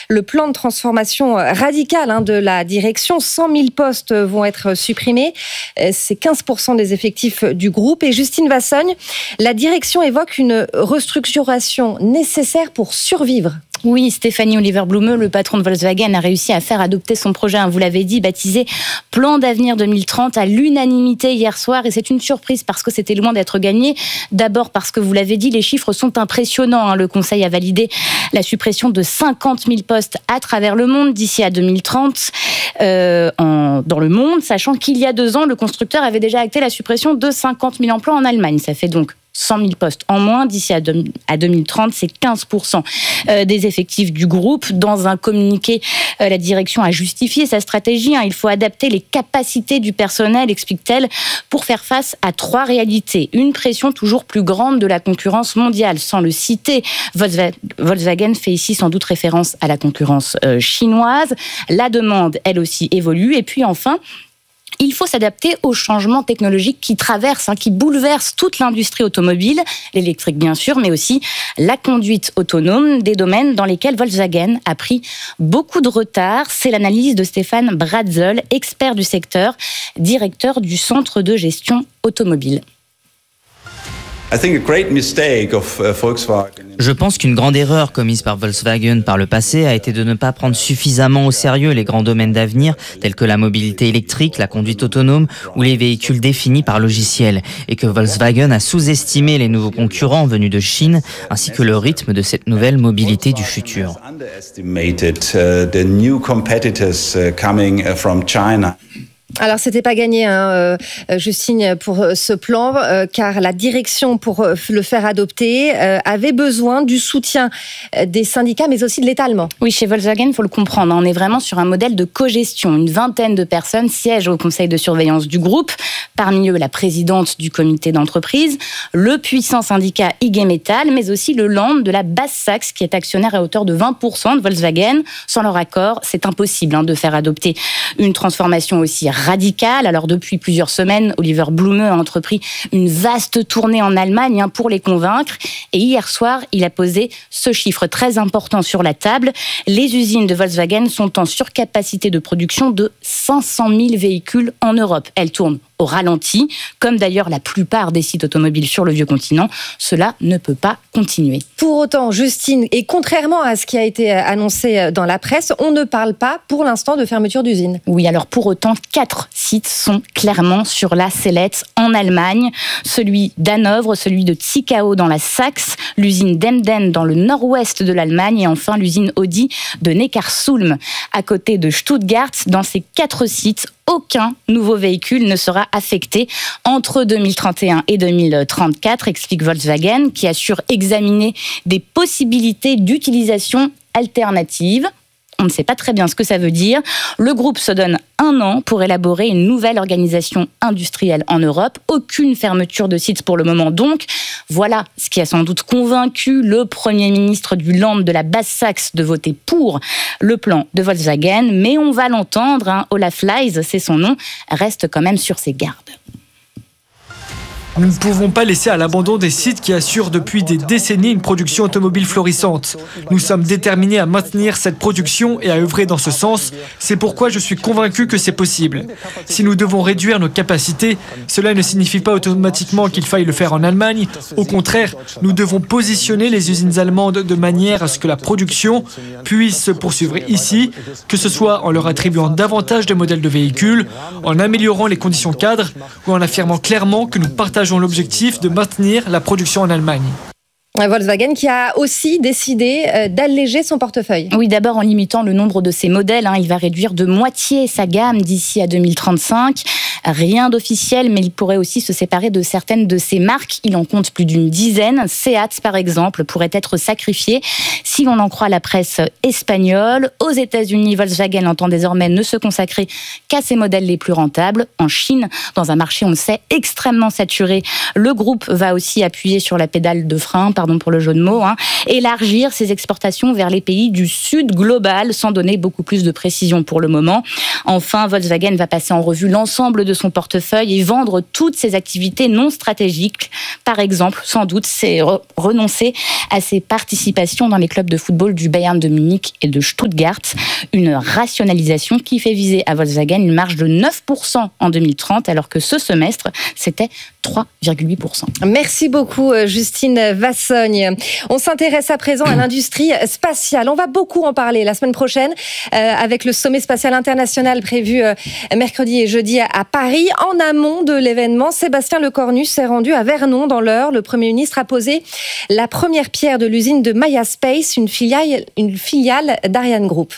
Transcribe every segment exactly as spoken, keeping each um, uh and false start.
le plan de transformation radicale hein, de la direction. cent mille postes vont être supprimés. C'est quinze pour cent des effectifs du groupe. Et Justine Vassogne, la direction évoque une restructuration nécessaire pour survivre. Oui, Stéphanie Oliver-Blumeux, le patron de Volkswagen, a réussi à faire adopter son projet, hein, vous l'avez dit, baptisé Plan d'avenir deux mille trente à l'unanimité hier soir. Et c'est une surprise parce que c'était loin d'être gagné. D'abord parce que, vous l'avez dit, les chiffres sont impressionnants. Hein. Le Conseil a validé la suppression de cinquante mille postes à travers le monde d'ici à deux mille trente euh, en, dans le monde, sachant qu'il y a deux ans, le constructeur avait déjà acté la suppression de cinquante mille emplois en Allemagne. Ça fait donc cent mille postes en moins d'ici à deux mille trente, c'est quinze pour cent des effectifs du groupe. Dans un communiqué, la direction a justifié sa stratégie. Il faut adapter les capacités du personnel, explique-t-elle, pour faire face à trois réalités. Une pression toujours plus grande de la concurrence mondiale. Sans le citer, Volkswagen fait ici sans doute référence à la concurrence chinoise. La demande, elle aussi, évolue. Et puis enfin, il faut s'adapter aux changements technologiques qui traversent, hein, qui bouleversent toute l'industrie automobile, l'électrique bien sûr, mais aussi la conduite autonome, des domaines dans lesquels Volkswagen a pris beaucoup de retard. C'est l'analyse de Stéphane Bratzel, expert du secteur, directeur du Centre de gestion automobile. Je pense qu'une grande erreur commise par Volkswagen par le passé a été de ne pas prendre suffisamment au sérieux les grands domaines d'avenir tels que la mobilité électrique, la conduite autonome ou les véhicules définis par logiciel, et que Volkswagen a sous-estimé les nouveaux concurrents venus de Chine ainsi que le rythme de cette nouvelle mobilité du futur. Alors, c'était pas gagné, hein, euh, Justine, pour ce plan, euh, car la direction, pour euh, le faire adopter, euh, avait besoin du soutien des syndicats, mais aussi de l'État allemand. Oui, chez Volkswagen, il faut le comprendre, on est vraiment sur un modèle de cogestion. Une vingtaine de personnes siègent au conseil de surveillance du groupe, parmi eux la présidente du comité d'entreprise, le puissant syndicat I G Metall, mais aussi le Land de la Basse-Saxe, qui est actionnaire à hauteur de vingt pour cent de Volkswagen. Sans leur accord, c'est impossible hein, de faire adopter une transformation aussi radicale. Alors depuis plusieurs semaines, Oliver Blumeux a entrepris une vaste tournée en Allemagne hein, pour les convaincre. Et hier soir, il a posé ce chiffre très important sur la table. Les usines de Volkswagen sont en surcapacité de production de cinq cent mille véhicules en Europe. Elles tournent au ralenti, comme d'ailleurs la plupart des sites automobiles sur le vieux continent. Cela ne peut pas continuer. Pour autant, Justine, et contrairement à ce qui a été annoncé dans la presse, on ne parle pas pour l'instant de fermeture d'usine. Oui, alors pour autant, quatre sites sont clairement sur la sellette en Allemagne. Celui d'Hanovre, celui de Zwickau dans la Saxe, l'usine d'Emden dans le nord-ouest de l'Allemagne et enfin l'usine Audi de Neckarsulm. À côté de Stuttgart, dans ces quatre sites, aucun nouveau véhicule ne sera affecté entre deux mille trente et un et deux mille trente-quatre, explique Volkswagen, qui assure examiner des possibilités d'utilisation alternative. On ne sait pas très bien ce que ça veut dire. Le groupe se donne un an pour élaborer une nouvelle organisation industrielle en Europe. Aucune fermeture de sites pour le moment donc. Voilà ce qui a sans doute convaincu le Premier ministre du Land de la Basse-Saxe de voter pour le plan de Volkswagen. Mais on va l'entendre, hein, Olaf Leis, c'est son nom, reste quand même sur ses gardes. Nous ne pouvons pas laisser à l'abandon des sites qui assurent depuis des décennies une production automobile florissante. Nous sommes déterminés à maintenir cette production et à œuvrer dans ce sens. C'est pourquoi je suis convaincu que c'est possible. Si nous devons réduire nos capacités, cela ne signifie pas automatiquement qu'il faille le faire en Allemagne. Au contraire, nous devons positionner les usines allemandes de manière à ce que la production puisse se poursuivre ici, que ce soit en leur attribuant davantage de modèles de véhicules, en améliorant les conditions cadres ou en affirmant clairement que nous partageons l'objectif de maintenir la production en Allemagne. Volkswagen qui a aussi décidé d'alléger son portefeuille. Oui, d'abord en limitant le nombre de ses modèles. Hein. Il va réduire de moitié sa gamme d'ici à deux mille trente-cinq. Rien d'officiel, mais il pourrait aussi se séparer de certaines de ses marques. Il en compte plus d'une dizaine. Seat, par exemple, pourrait être sacrifié si l'on en croit la presse espagnole. Aux États-Unis, Volkswagen entend désormais ne se consacrer qu'à ses modèles les plus rentables. En Chine, dans un marché, on le sait, extrêmement saturé, le groupe va aussi appuyer sur la pédale de frein par pardon pour le jeu de mots, hein, élargir ses exportations vers les pays du sud global, sans donner beaucoup plus de précision pour le moment. Enfin, Volkswagen va passer en revue l'ensemble de son portefeuille et vendre toutes ses activités non stratégiques. Par exemple, sans doute, c'est re- renoncer à ses participations dans les clubs de football du Bayern de Munich et de Stuttgart. Une rationalisation qui fait viser à Volkswagen une marge de neuf pour cent en deux mille trente, alors que ce semestre, c'était trois virgule huit pour cent. Merci beaucoup, Justine Vassogne. On s'intéresse à présent à l'industrie spatiale. On va beaucoup en parler la semaine prochaine euh, avec le sommet spatial international prévu euh, mercredi et jeudi à, à Paris. En amont de l'événement, Sébastien Lecornu s'est rendu à Vernon dans l'Eure. Le Premier ministre a posé la première pierre de l'usine de Maya Space, une filiale, une filiale d'Ariane Group.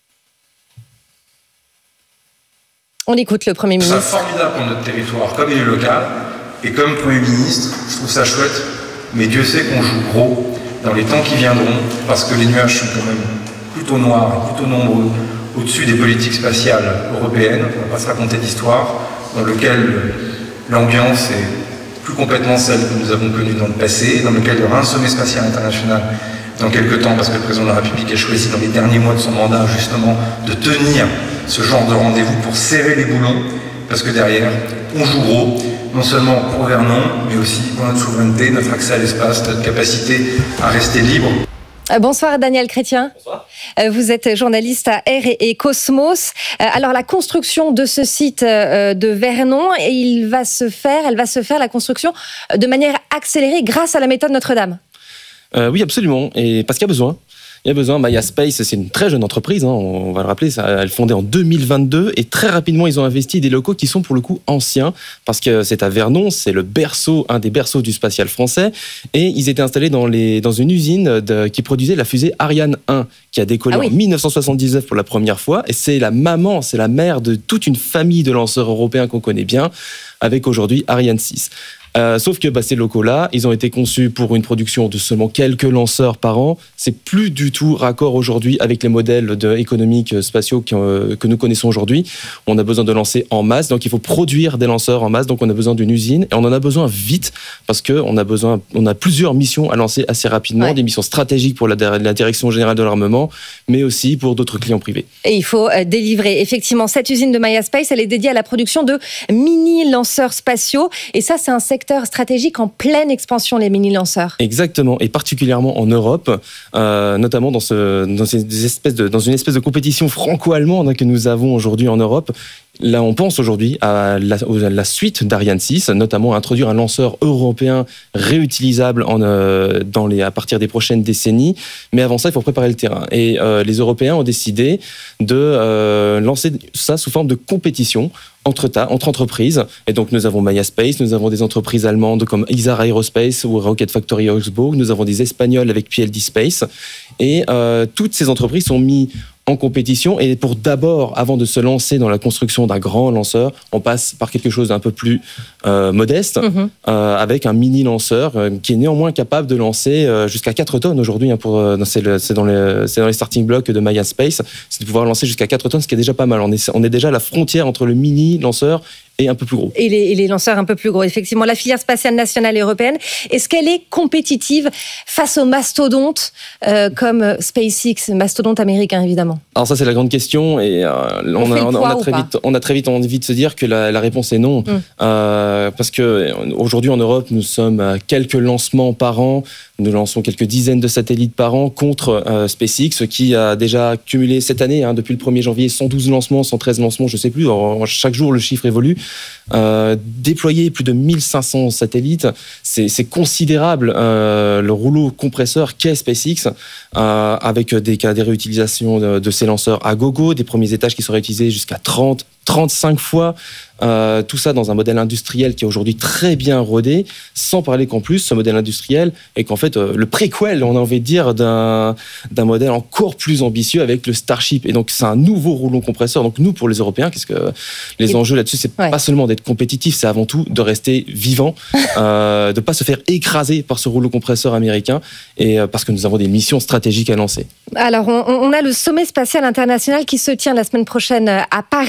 On écoute le Premier ministre. C'est formidable pour notre territoire comme élu local et comme Premier ministre, je trouve ça chouette, mais Dieu sait qu'on joue gros dans les temps qui viendront parce que les nuages sont quand même plutôt noirs, plutôt nombreux au-dessus des politiques spatiales européennes. On ne va pas se raconter d'histoire dans lequel l'ambiance est plus complètement celle que nous avons connue dans le passé, dans lequel il y aura un sommet spatial international dans quelques temps parce que le président de la République a choisi dans les derniers mois de son mandat justement de tenir ce genre de rendez-vous pour serrer les boulons, parce que derrière, on joue gros, non seulement pour Vernon, mais aussi pour notre souveraineté, notre accès à l'espace, notre capacité à rester libre. Bonsoir Daniel Chrétien. Bonsoir. Vous êtes journaliste à Air et Cosmos. Alors la construction de ce site de Vernon, il va se faire, elle va se faire la construction de manière accélérée grâce à la méthode Notre-Dame. Euh, oui, absolument. Et parce qu'il y a besoin. Il y a besoin. Maya Space, c'est une très jeune entreprise, hein, on va le rappeler, ça, elle est fondée en deux mille vingt-deux et très rapidement, ils ont investi des locaux qui sont pour le coup anciens parce que c'est à Vernon, c'est le berceau, un des berceaux du spatial français et ils étaient installés dans, les, dans une usine de, qui produisait la fusée Ariane un qui a décollé ah oui. en dix-neuf cent soixante-dix-neuf pour la première fois et c'est la maman, c'est la mère de toute une famille de lanceurs européens qu'on connaît bien avec aujourd'hui Ariane six. Euh, sauf que bah, ces locaux-là, ils ont été conçus pour une production de seulement quelques lanceurs par an. C'est plus du tout raccord aujourd'hui avec les modèles de, économiques spatiaux que, euh, que nous connaissons aujourd'hui. On a besoin de lancer en masse, donc il faut produire des lanceurs en masse. Donc on a besoin d'une usine et on en a besoin vite parce qu'on a besoin, on a plusieurs missions à lancer assez rapidement, ouais. des missions stratégiques pour la, la Direction générale de l'armement, mais aussi pour d'autres clients privés. Et il faut euh, délivrer. Effectivement, cette usine de Maya Space, elle est dédiée à la production de mini-lanceurs spatiaux. Et ça, c'est un secteur stratégique en pleine expansion, les mini-lanceurs. Exactement, et particulièrement en Europe, euh, notamment dans, ce, dans, ces espèces de, dans une espèce de compétition franco-allemande que nous avons aujourd'hui en Europe. Là, on pense aujourd'hui à la, à la suite d'Ariane six, notamment à introduire un lanceur européen réutilisable en, euh, dans les, à partir des prochaines décennies. Mais avant ça, il faut préparer le terrain. Et euh, les Européens ont décidé de euh, lancer ça sous forme de compétition entre, ta, entre entreprises. Et donc, nous avons Maya Space, nous avons des entreprises allemandes comme Isar Aerospace ou Rocket Factory Augsburg, nous avons des Espagnols avec P L D Space. Et euh, toutes ces entreprises sont mises en compétition et pour d'abord, avant de se lancer dans la construction d'un grand lanceur, on passe par quelque chose d'un peu plus euh, modeste, mm-hmm. euh, avec un mini lanceur euh, qui est néanmoins capable de lancer euh, jusqu'à quatre tonnes aujourd'hui. Hein, pour, euh, c'est, le, c'est, dans les, c'est dans les starting blocks de Maya Space, c'est de pouvoir lancer jusqu'à quatre tonnes, ce qui est déjà pas mal. On est, on est déjà à la frontière entre le mini lanceur et un peu plus gros. Et les, et les lanceurs un peu plus gros. Effectivement, la filière spatiale nationale et européenne, est-ce qu'elle est compétitive face aux mastodontes euh, comme SpaceX, mastodonte américain évidemment? Alors ça, c'est la grande question et euh, on, on, a, on, a, on, a très vite, on a très vite envie de se dire que la, la réponse est non. Mm. Euh, parce que aujourd'hui en Europe, nous sommes à quelques lancements par an. Nous lançons quelques dizaines de satellites par an contre euh, SpaceX qui a déjà cumulé cette année, hein, depuis le premier janvier, cent douze lancements, cent treize lancements, je ne sais plus. Alors, chaque jour, le chiffre évolue. Euh, déployer plus de mille cinq cents satellites, c'est, c'est considérable. Euh, le rouleau compresseur qu'est SpaceX, euh, avec des cas de réutilisation de, de ces lanceurs à gogo, des premiers étages qui seraient utilisés jusqu'à trente, trente-cinq fois. Euh, tout ça dans un modèle industriel qui est aujourd'hui très bien rodé, sans parler qu'en plus, ce modèle industriel est qu'en fait euh, le préquel, on a envie de dire, d'un, d'un modèle encore plus ambitieux avec le Starship. Et donc, c'est un nouveau rouleau compresseur. Donc, nous, pour les Européens, qu'est-ce que les Et enjeux là-dessus, c'est ouais. pas seulement d'être compétitif, c'est avant tout de rester vivant, euh, de ne pas se faire écraser par ce rouleau compresseur américain, et euh, parce que nous avons des missions stratégiques à lancer. Alors, on, on a le sommet spatial international qui se tient la semaine prochaine à Paris.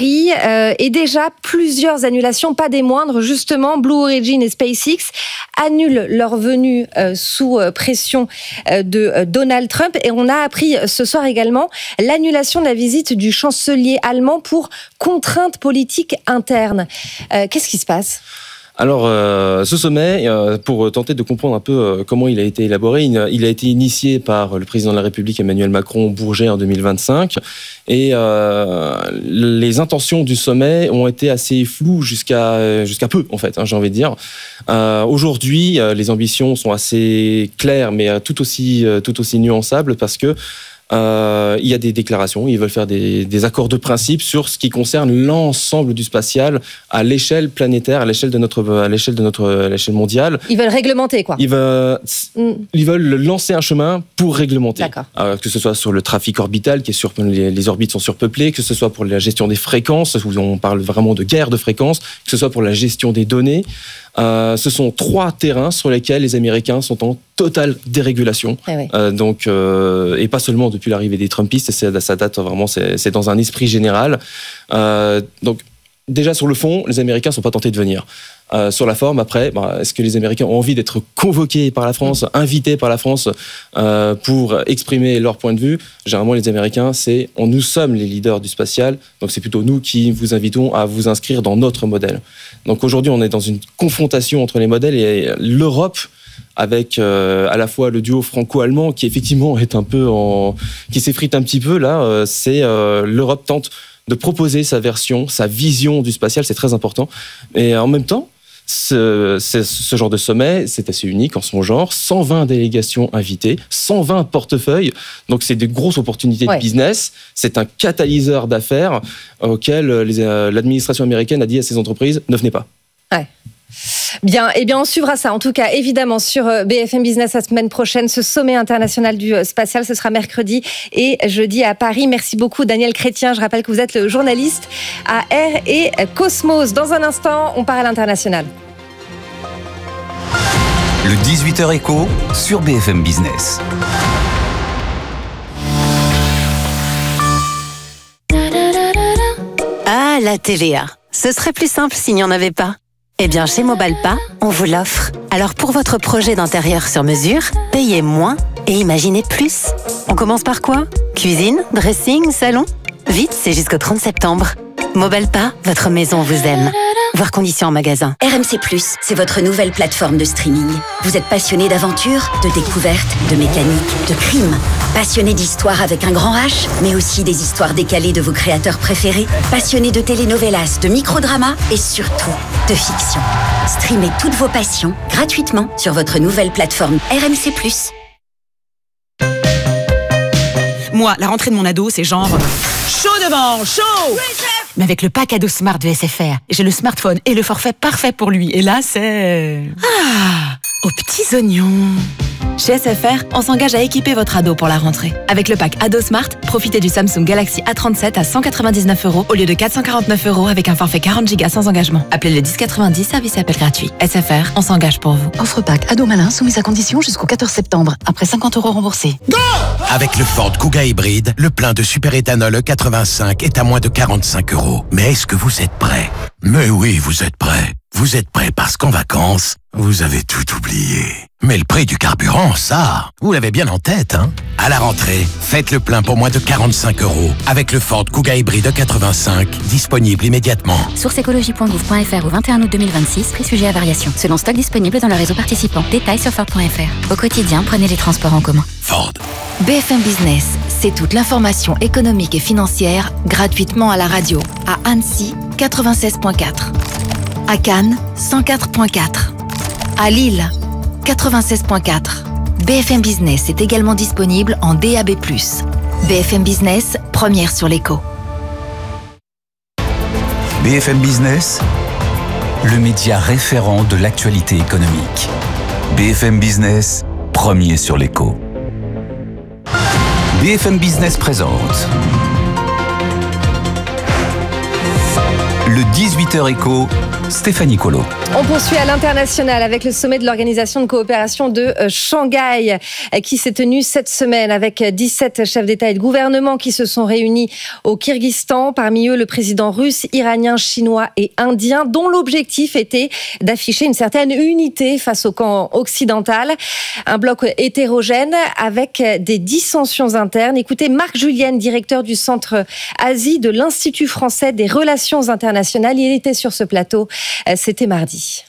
euh, et déjà plusieurs annulations, pas des moindres. Justement, Blue Origin et SpaceX annulent leur venue euh, sous pression euh, de euh, Donald Trump. Et on a appris ce soir également l'annulation de la visite du chancelier allemand pour contraintes politiques internes. Euh, qu'est-ce qui se passe ? Alors, euh, ce sommet, euh, pour tenter de comprendre un peu euh, comment il a été élaboré, il, il a été initié par le président de la République Emmanuel Macron au Bourget en deux mille vingt-cinq. Et euh, les intentions du sommet ont été assez floues jusqu'à jusqu'à peu, en fait, hein, j'ai envie de dire. Euh, aujourd'hui, euh, les ambitions sont assez claires, mais euh, tout aussi euh, tout aussi nuançables, parce que Euh, il y a des déclarations, ils veulent faire des, des accords de principe sur ce qui concerne l'ensemble du spatial à l'échelle planétaire, à l'échelle de notre, à l'échelle de notre, à l'échelle mondiale. Ils veulent réglementer, quoi. Ils veulent, mm. ils veulent lancer un chemin pour réglementer. D'accord. Euh, que ce soit sur le trafic orbital, qui est sur, les, les orbites sont surpeuplées, que ce soit pour la gestion des fréquences, où on parle vraiment de guerre de fréquences, que ce soit pour la gestion des données. Euh, ce sont trois terrains sur lesquels les Américains sont en totale dérégulation. Eh oui. euh, donc, euh, et pas seulement depuis l'arrivée des Trumpistes, c'est, ça date vraiment, c'est, c'est dans un esprit général. Euh, donc, déjà sur le fond, les Américains ne sont pas tentés de venir. Euh, sur la forme, après, bah, est-ce que les Américains ont envie d'être convoqués par la France, invités par la France euh, pour exprimer leur point de vue ? Généralement, les Américains, c'est on, nous sommes les leaders du spatial, donc c'est plutôt nous qui vous invitons à vous inscrire dans notre modèle. Donc aujourd'hui, on est dans une confrontation entre les modèles, et l'Europe, avec euh, à la fois le duo franco-allemand qui effectivement est un peu en, qui s'effrite un petit peu là, euh, c'est euh, l'Europe tente de proposer sa version, sa vision du spatial, c'est très important, et en même temps. Ce, ce, ce genre de sommet, c'est assez unique en son genre. cent vingt délégations invitées, cent vingt portefeuilles. Donc, c'est des grosses opportunités ouais. de business. C'est un catalyseur d'affaires auquel les, euh, l'administration américaine a dit à ces entreprises, ne venez pas. Ouais. Bien, eh bien, on suivra ça. En tout cas, évidemment, sur B F M Business la semaine prochaine, ce sommet international du spatial, ce sera mercredi et jeudi à Paris. Merci beaucoup, Daniel Chrétien. Je rappelle que vous êtes le journaliste à Air et Cosmos. Dans un instant, on part à l'international. Le dix-huit heures écho sur B F M Business. Ah, la T V A. Ce serait plus simple s'il n'y en avait pas. Eh bien, chez Mobalpa, on vous l'offre. Alors, pour votre projet d'intérieur sur mesure, payez moins et imaginez plus. On commence par quoi ? Cuisine, dressing, salon ? Vite, c'est jusqu'au trente septembre. Mobalpa, votre maison vous aime. Voir conditions en magasin. R M C plus, c'est votre nouvelle plateforme de streaming. Vous êtes passionné d'aventure, de découverte, de mécanique, de crime. Passionné d'histoire avec un grand H, mais aussi des histoires décalées de vos créateurs préférés. Passionné de telenovelas, de microdramas et surtout de fiction. Streamez toutes vos passions gratuitement sur votre nouvelle plateforme R M C plus. Moi, la rentrée de mon ado, c'est genre chaud devant, chaud. Mais avec le pack ado Smart de S F R, j'ai le smartphone et le forfait parfait pour lui. Et là, c'est... Ah, aux petits oignons. Chez S F R, on s'engage à équiper votre ado pour la rentrée. Avec le pack Ado Smart, profitez du Samsung Galaxy A trente-sept à cent quatre-vingt-dix-neuf euros au lieu de quatre cent quarante-neuf euros avec un forfait quarante gigas sans engagement. Appelez le dix quatre-vingt-dix, service appel gratuit. S F R, on s'engage pour vous. Offre pack Ado Malin soumise à condition jusqu'au quatorze septembre. Après cinquante euros remboursés. Go! Avec le Ford Kuga hybride, le plein de superéthanol E quatre-vingt-cinq est à moins de quarante-cinq euros. Mais est-ce que vous êtes prêts ? Mais oui, vous êtes prêts. Vous êtes prêts parce qu'en vacances, vous avez tout oublié. Mais le prix du carburant, ça, vous l'avez bien en tête, hein ? À la rentrée, faites le plein pour moins de quarante-cinq euros avec le Ford Kuga hybride E quatre-vingt-cinq, disponible immédiatement. Source écologie point gouv point f r au vingt et un août deux mille vingt-six, prix sujet à variation. Selon stock disponible dans le réseau participant. Détails sur Ford point f r. Au quotidien, prenez les transports en commun. Ford. B F M Business, c'est toute l'information économique et financière gratuitement à la radio. À Annecy, quatre-vingt-seize virgule quatre. À Cannes, cent quatre virgule quatre. À Lille, quatre-vingt-seize virgule quatre. B F M Business est également disponible en D A B plus. B F M Business, première sur l'écho. B F M Business, le média référent de l'actualité économique. B F M Business, premier sur l'écho. B F M Business présente le dix-huit heures écho, Stéphanie Colo. On poursuit à l'international avec le sommet de l'Organisation de coopération de Shanghai qui s'est tenu cette semaine avec dix-sept chefs d'État et de gouvernement qui se sont réunis au Kyrgyzstan. Parmi eux, le président russe, iranien, chinois et indien, dont l'objectif était d'afficher une certaine unité face au camp occidental. Un bloc hétérogène avec des dissensions internes. Écoutez Marc Julienne, directeur du Centre Asie de l'Institut français des relations internationales. Il était sur ce plateau. C'était mardi.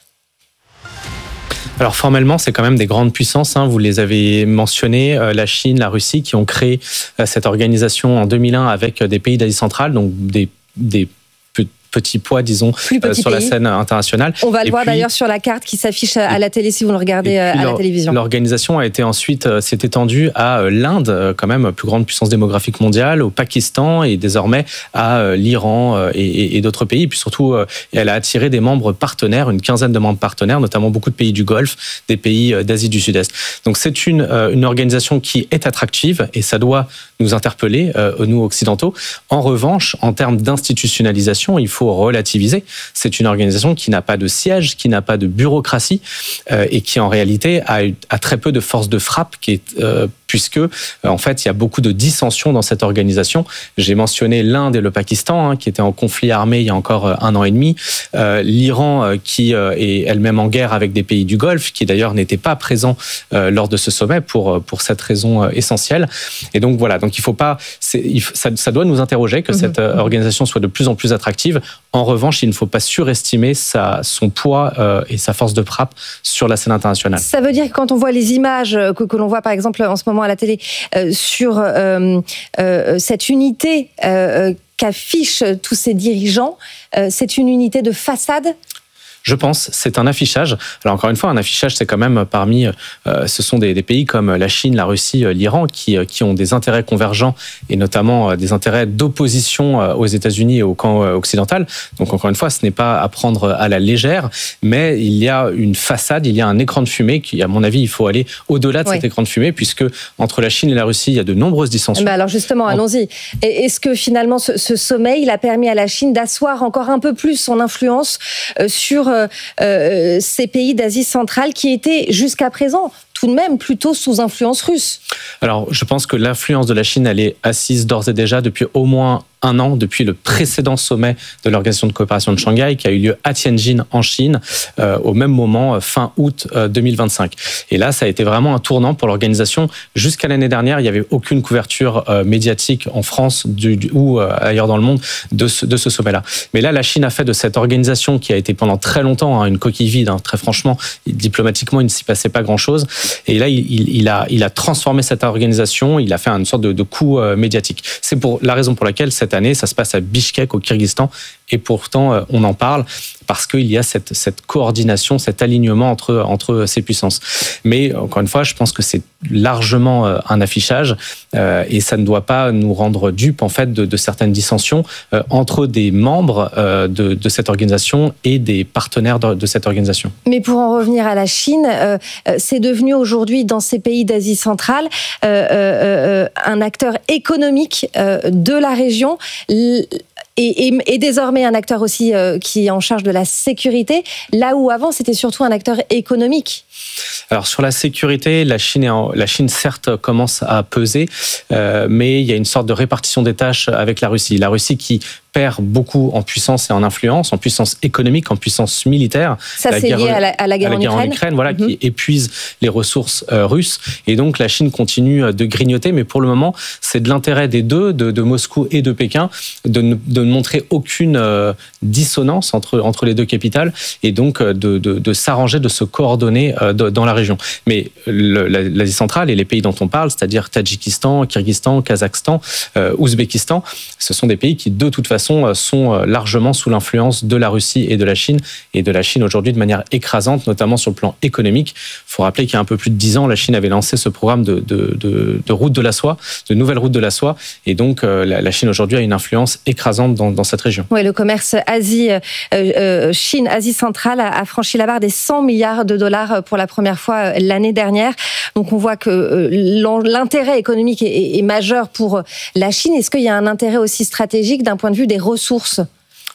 Alors formellement, c'est quand même des grandes puissances, hein. Vous les avez mentionnées, euh, la Chine, la Russie, qui ont créé euh, cette organisation en deux mille un avec des pays d'Asie centrale, donc des, des petits poids, disons, euh, sur pays. La scène internationale. On va le et voir puis, d'ailleurs sur la carte qui s'affiche à la télé si vous le regardez à la télévision. L'organisation a été ensuite, euh, s'est étendue à euh, l'Inde, euh, quand même, plus grande puissance démographique mondiale, au Pakistan et désormais à euh, l'Iran euh, et, et, et d'autres pays. Et puis surtout, euh, elle a attiré des membres partenaires, une quinzaine de membres partenaires, notamment beaucoup de pays du Golfe, des pays euh, d'Asie du Sud-Est. Donc c'est une, euh, une organisation qui est attractive et ça doit nous interpeller, euh, nous occidentaux. En revanche, en termes d'institutionnalisation, il faut relativiser. C'est une organisation qui n'a pas de siège, qui n'a pas de bureaucratie euh, et qui en réalité a, a très peu de force de frappe, qui est, euh, puisque euh, en fait il y a beaucoup de dissensions dans cette organisation. J'ai mentionné l'Inde et le Pakistan hein, qui étaient en conflit armé il y a encore euh, un an et demi, euh, l'Iran euh, qui euh, est elle-même en guerre avec des pays du Golfe, qui d'ailleurs n'était pas présent euh, lors de ce sommet pour pour cette raison euh, essentielle. Et donc voilà, donc il faut pas, c'est, il faut, ça, ça doit nous interroger que mmh. cette euh, organisation soit de plus en plus attractive. En revanche, il ne faut pas surestimer sa, son poids euh, et sa force de frappe sur la scène internationale. Ça veut dire que quand on voit les images que, que l'on voit par exemple en ce moment à la télé euh, sur euh, euh, cette unité euh, qu'affichent tous ces dirigeants, euh, c'est une unité de façade ? Je pense, c'est un affichage. Alors encore une fois, un affichage, c'est quand même parmi, euh, ce sont des, des pays comme la Chine, la Russie, l'Iran, qui, qui ont des intérêts convergents et notamment des intérêts d'opposition aux États-Unis et au camp occidental. Donc encore une fois, ce n'est pas à prendre à la légère, mais il y a une façade, il y a un écran de fumée qui, à mon avis, il faut aller au-delà de oui. cet écran de fumée, puisque entre la Chine et la Russie, il y a de nombreuses dissensions. Ben alors justement, allons-y. Est-ce que finalement, ce, ce sommet, il a permis à la Chine d'asseoir encore un peu plus son influence sur Euh, euh, ces pays d'Asie centrale qui étaient jusqu'à présent tout de même plutôt sous influence russe? Alors, je pense que l'influence de la Chine, elle est assise d'ores et déjà depuis au moins un an, depuis le précédent sommet de l'Organisation de coopération de Shanghai qui a eu lieu à Tianjin en Chine euh, au même moment, fin août euh, deux mille vingt-cinq. Et là, ça a été vraiment un tournant pour l'organisation. Jusqu'à l'année dernière, il n'y avait aucune couverture euh, médiatique en France du, du, ou euh, ailleurs dans le monde de ce, de ce sommet-là. Mais là, la Chine a fait de cette organisation qui a été pendant très longtemps hein, une coquille vide, hein, très franchement, diplomatiquement, il ne s'y passait pas grand-chose. Et là, il, il, il, a, il a transformé cette organisation, il a fait une sorte de, de coup euh, médiatique. C'est pour la raison pour laquelle cette année, ça se passe à Bishkek, au Kyrgyzstan, et pourtant, euh, on en parle parce qu'il y a cette, cette coordination, cet alignement entre, entre ces puissances. Mais encore une fois, je pense que c'est largement euh, un affichage euh, et ça ne doit pas nous rendre dupes en fait, de, de certaines dissensions euh, entre des membres euh, de, de cette organisation et des partenaires de, de cette organisation. Mais pour en revenir à la Chine, euh, c'est devenu aujourd'hui dans ces pays d'Asie centrale euh, euh, un acteur économique euh, de la région. L- Et, et, et désormais un acteur aussi euh, qui est en charge de la sécurité, là où avant c'était surtout un acteur économique. Alors sur la sécurité, la Chine, est en, la Chine certes commence à peser, euh, mais il y a une sorte de répartition des tâches avec la Russie. La Russie qui perd beaucoup en puissance et en influence, en puissance économique, en puissance militaire. Ça, c'est lié à la, à la guerre, à la guerre en, Ukraine. en Ukraine, voilà, mm-hmm. qui épuise les ressources euh, russes. Et donc, la Chine continue de grignoter, mais pour le moment, c'est de l'intérêt des deux, de, de Moscou et de Pékin, de ne, de ne montrer aucune euh, dissonance entre, entre les deux capitales et donc de, de, de s'arranger, de se coordonner euh, de, dans la région. Mais le, la, l'Asie centrale et les pays dont on parle, c'est-à-dire Tadjikistan, Kyrgyzstan, Kazakhstan, euh, Ouzbékistan, ce sont des pays qui, de toute façon, sont largement sous l'influence de la Russie et de la Chine, et de la Chine aujourd'hui de manière écrasante, notamment sur le plan économique. Il faut rappeler qu'il y a un peu plus de dix ans, la Chine avait lancé ce programme de, de, de, de route de la soie, de nouvelles routes de la soie, et donc la, la Chine aujourd'hui a une influence écrasante dans, dans cette région. Oui, le commerce Asie, euh, euh, Chine, Asie centrale a, a franchi la barre des cent milliards de dollars pour la première fois l'année dernière. Donc on voit que euh, l'intérêt économique est, est majeur pour la Chine. Est-ce qu'il y a un intérêt aussi stratégique d'un point de vue des ressources ?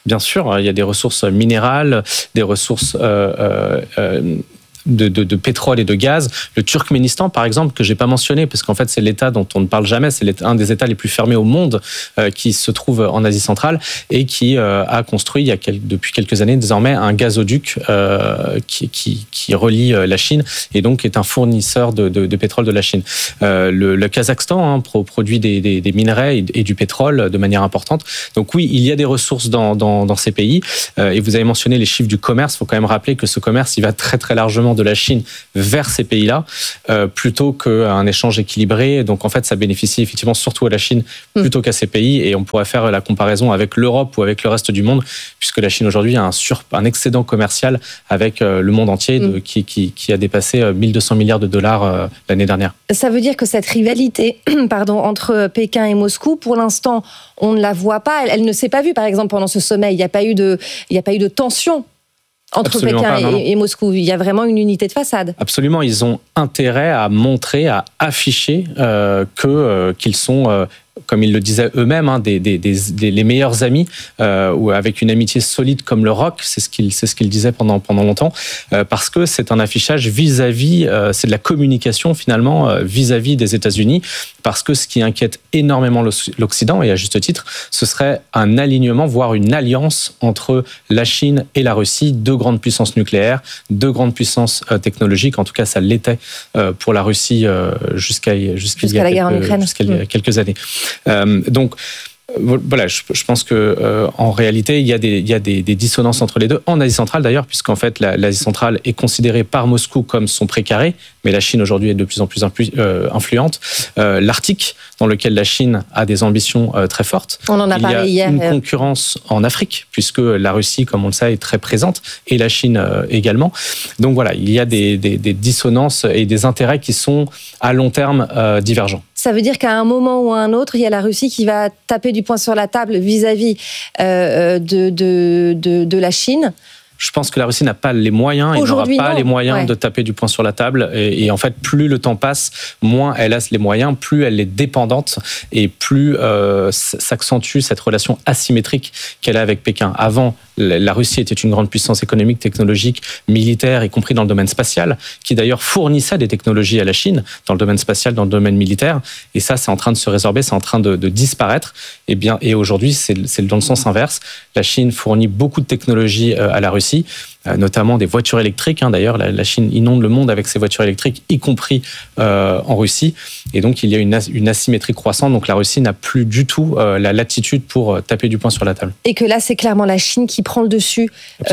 Bien sûr, il y a des ressources minérales, des ressources euh, euh, euh, De, de, de pétrole et de gaz. Le Turkménistan, par exemple, que j'ai pas mentionné, parce qu'en fait, c'est l'État dont on ne parle jamais, c'est un des États les plus fermés au monde euh, qui se trouve en Asie centrale et qui euh, a construit, il y a quel, depuis quelques années, désormais, un gazoduc euh, qui, qui, qui relie la Chine et donc est un fournisseur de, de, de pétrole de la Chine. Euh, le, le Kazakhstan hein, produit des, des, des minerais et, et du pétrole de manière importante. Donc oui, il y a des ressources dans, dans, dans ces pays. Euh, et vous avez mentionné les chiffres du commerce. Il faut quand même rappeler que ce commerce, il va très très largement de la Chine vers ces pays-là, euh, plutôt qu'un échange équilibré. Donc en fait, ça bénéficie effectivement surtout à la Chine plutôt qu'à ces pays. Et on pourrait faire la comparaison avec l'Europe ou avec le reste du monde, puisque la Chine aujourd'hui a un, sur, un excédent commercial avec euh, le monde entier de, mm. qui, qui, qui a dépassé mille deux cents milliards de dollars euh, l'année dernière. Ça veut dire que cette rivalité pardon, entre Pékin et Moscou, pour l'instant, on ne la voit pas. Elle, elle ne s'est pas vue, par exemple, pendant ce sommet. Il n'y a pas eu de, il n'y a pas eu de tension entre Absolument Pékin pas, non, non. Et, et Moscou. Il y a vraiment une unité de façade. Absolument, ils ont intérêt à montrer, à afficher euh, que, euh, qu'ils sont... Euh, comme ils le disaient eux-mêmes, hein, des, des, des, des, les meilleurs amis, euh, ou avec une amitié solide comme le rock, c'est ce qu'ils, c'est ce qu'ils disaient pendant, pendant longtemps, euh, parce que c'est un affichage vis-à-vis, euh, c'est de la communication finalement euh, vis-à-vis des États-Unis, parce que ce qui inquiète énormément l'Occident, et à juste titre, ce serait un alignement, voire une alliance entre la Chine et la Russie, deux grandes puissances nucléaires, deux grandes puissances euh, technologiques, en tout cas ça l'était euh, pour la Russie euh, jusqu'à, jusqu'à, jusqu'à la guerre quelques, en Ukraine. Jusqu'à il y a quelques années. Euh, donc voilà, je, je pense que euh, en réalité il y a des il y a des, des dissonances entre les deux en Asie centrale d'ailleurs, puisqu'en fait la, l'Asie centrale est considérée par Moscou comme son précaré, mais la Chine aujourd'hui est de plus en plus influ, euh, influente. Euh, L'Arctique, dans lequel la Chine a des ambitions euh, très fortes. On en a il parlé y a hier. Une concurrence en Afrique, puisque la Russie, comme on le sait, est très présente, et la Chine euh, également. Donc voilà, il y a des, des, des dissonances et des intérêts qui sont à long terme euh, divergents. Ça veut dire qu'à un moment ou à un autre, il y a la Russie qui va taper du poing sur la table vis-à-vis euh, de, de, de, de la Chine. Je pense que la Russie n'a pas les moyens, et n'aura pas non. les moyens ouais. de taper du poing sur la table. Et, et en fait, plus le temps passe, moins elle a les moyens, plus elle est dépendante et plus euh, s'accentue cette relation asymétrique qu'elle a avec Pékin. Avant, la Russie était une grande puissance économique, technologique, militaire, y compris dans le domaine spatial, qui d'ailleurs fournissait des technologies à la Chine, dans le domaine spatial, dans le domaine militaire. Et ça, c'est en train de se résorber, c'est en train de, de disparaître. Et, bien, et aujourd'hui, c'est, c'est dans le sens inverse. La Chine fournit beaucoup de technologies à la Russie, notamment des voitures électriques. D'ailleurs, la Chine inonde le monde avec ses voitures électriques, y compris euh, en Russie. Et donc, il y a une, une asymétrie croissante. Donc, la Russie n'a plus du tout euh, la latitude pour taper du poing sur la table. Et que là, c'est clairement la Chine qui prend le dessus,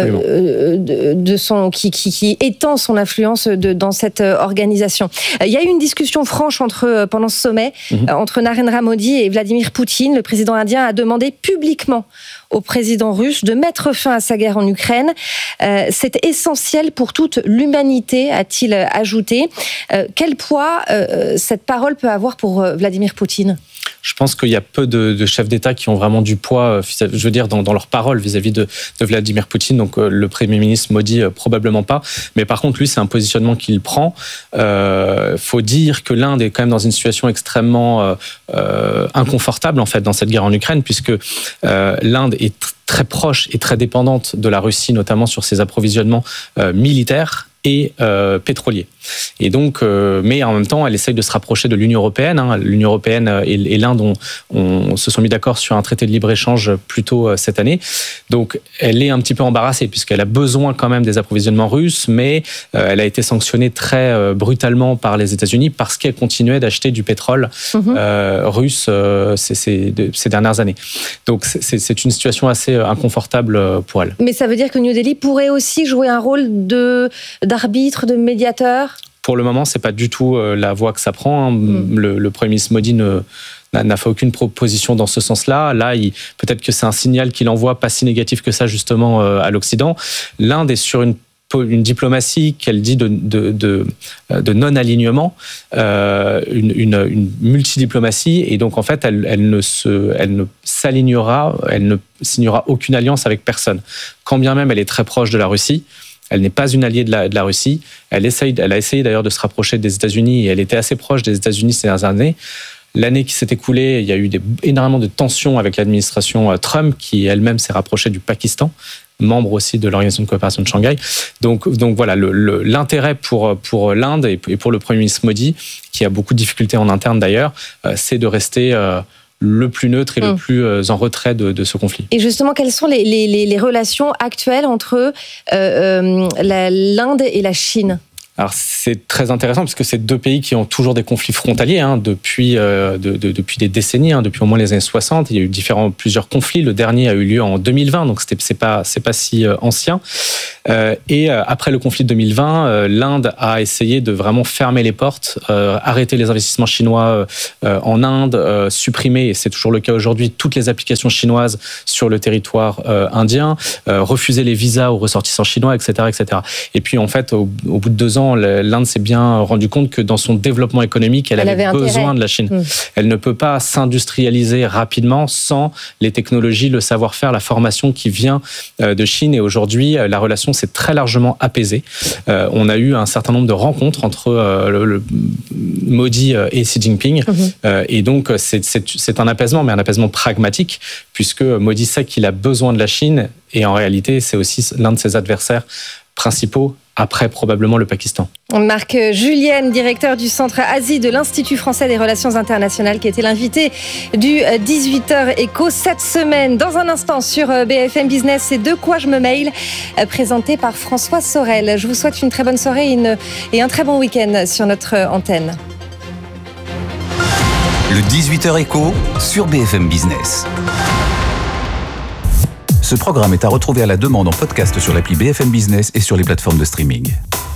euh, de, de son, qui, qui, qui étend son influence de, dans cette organisation. Il y a eu une discussion franche entre, pendant ce sommet mm-hmm. entre Narendra Modi et Vladimir Poutine. Le président indien a demandé publiquement au président russe de mettre fin à sa guerre en Ukraine. Euh, c'est essentiel pour toute l'humanité, a-t-il ajouté. Euh, quel poids euh, cette parole peut avoir pour Vladimir Poutine ? Je pense qu'il y a peu de, de chefs d'État qui ont vraiment du poids, je veux dire, dans, dans leurs paroles vis-à-vis de, de Vladimir Poutine. Donc euh, le Premier ministre Modi, euh, probablement pas. Mais par contre, lui, c'est un positionnement qu'il prend. Il euh, faut dire que l'Inde est quand même dans une situation extrêmement euh, euh, inconfortable, en fait, dans cette guerre en Ukraine, puisque euh, l'Inde est t- très proche et très dépendante de la Russie, notamment sur ses approvisionnements euh, militaires et euh, pétrolier. Et donc, euh, mais en même temps, elle essaye de se rapprocher de l'Union européenne. Hein. L'Union européenne et, et l'Inde ont, ont, se sont mis d'accord sur un traité de libre-échange plus tôt euh, cette année. Donc, elle est un petit peu embarrassée puisqu'elle a besoin quand même des approvisionnements russes, mais euh, elle a été sanctionnée très euh, brutalement par les États-Unis parce qu'elle continuait d'acheter du pétrole mmh. euh, russe euh, ces, ces, de, ces dernières années. Donc, c'est, c'est une situation assez inconfortable pour elle. Mais ça veut dire que New Delhi pourrait aussi jouer un rôle de d'arbitre, de médiateur ? Pour le moment, c'est pas du tout la voie que ça prend. Mm. Le, le Premier ministre Modi ne, n'a fait aucune proposition dans ce sens-là. Là, il, peut-être que c'est un signal qu'il envoie, pas si négatif que ça, justement, à l'Occident. L'Inde est sur une une diplomatie qu'elle dit de, de, de, de non-alignement, euh, une, une, une multidiplomatie, et donc en fait elle, elle, ne se, elle ne s'alignera, elle ne signera aucune alliance avec personne. Quand bien même elle est très proche de la Russie, elle n'est pas une alliée de la, de la Russie, elle, essaye, elle a essayé d'ailleurs de se rapprocher des États-Unis, et elle était assez proche des États-Unis ces dernières années. l'année qui s'est écoulée, il y a eu des, énormément de tensions avec l'administration Trump, qui elle-même s'est rapprochée du Pakistan, membre aussi de l'Organisation de coopération de Shanghai. Donc, donc voilà, le, le, l'intérêt pour, pour l'Inde et pour le Premier ministre Modi, qui a beaucoup de difficultés en interne d'ailleurs, euh, c'est de rester euh, le plus neutre et mmh. le plus euh, en retrait de, de ce conflit. Et justement, quelles sont les, les, les relations actuelles entre euh, euh, la, l'Inde et la Chine ? Alors c'est très intéressant parce que c'est deux pays qui ont toujours des conflits frontaliers hein, depuis euh, de, de, depuis des décennies, hein, depuis au moins les années soixante. Il y a eu différents plusieurs conflits. Le dernier a eu lieu en deux mille vingt, donc c'était c'est pas c'est pas si euh, ancien. Euh, et euh, après le conflit de deux mille vingt, euh, l'Inde a essayé de vraiment fermer les portes, euh, arrêter les investissements chinois euh, en Inde, euh, supprimer, et c'est toujours le cas aujourd'hui, toutes les applications chinoises sur le territoire euh, indien, euh, refuser les visas aux ressortissants chinois, et cetera, et cetera. Et puis en fait, au, au bout de deux ans, l'Inde s'est bien rendu compte que dans son développement économique, elle, elle avait, avait besoin intérêt. de la Chine. Mmh. Elle ne peut pas s'industrialiser rapidement sans les technologies, le savoir-faire, la formation qui vient de Chine. Et aujourd'hui, la relation s'est très largement apaisée. Euh, on a eu un certain nombre de rencontres entre euh, le, le Modi et Xi Jinping. Mmh. Euh, et donc, c'est, c'est, c'est un apaisement, mais un apaisement pragmatique, puisque Modi sait qu'il a besoin de la Chine. Et en réalité, c'est aussi l'un de ses adversaires principaux, après probablement le Pakistan. Marc Julienne, directeur du Centre Asie de l'Institut français des relations internationales, qui était l'invité du dix-huit heures Éco cette semaine. Dans un instant sur B F M Business, c'est De quoi je me mail, présenté par François Sorel. Je vous souhaite une très bonne soirée et, une, et un très bon week-end sur notre antenne. Le dix-huit heures Éco sur B F M Business. Ce programme est à retrouver à la demande en podcast sur l'appli B F M Business et sur les plateformes de streaming.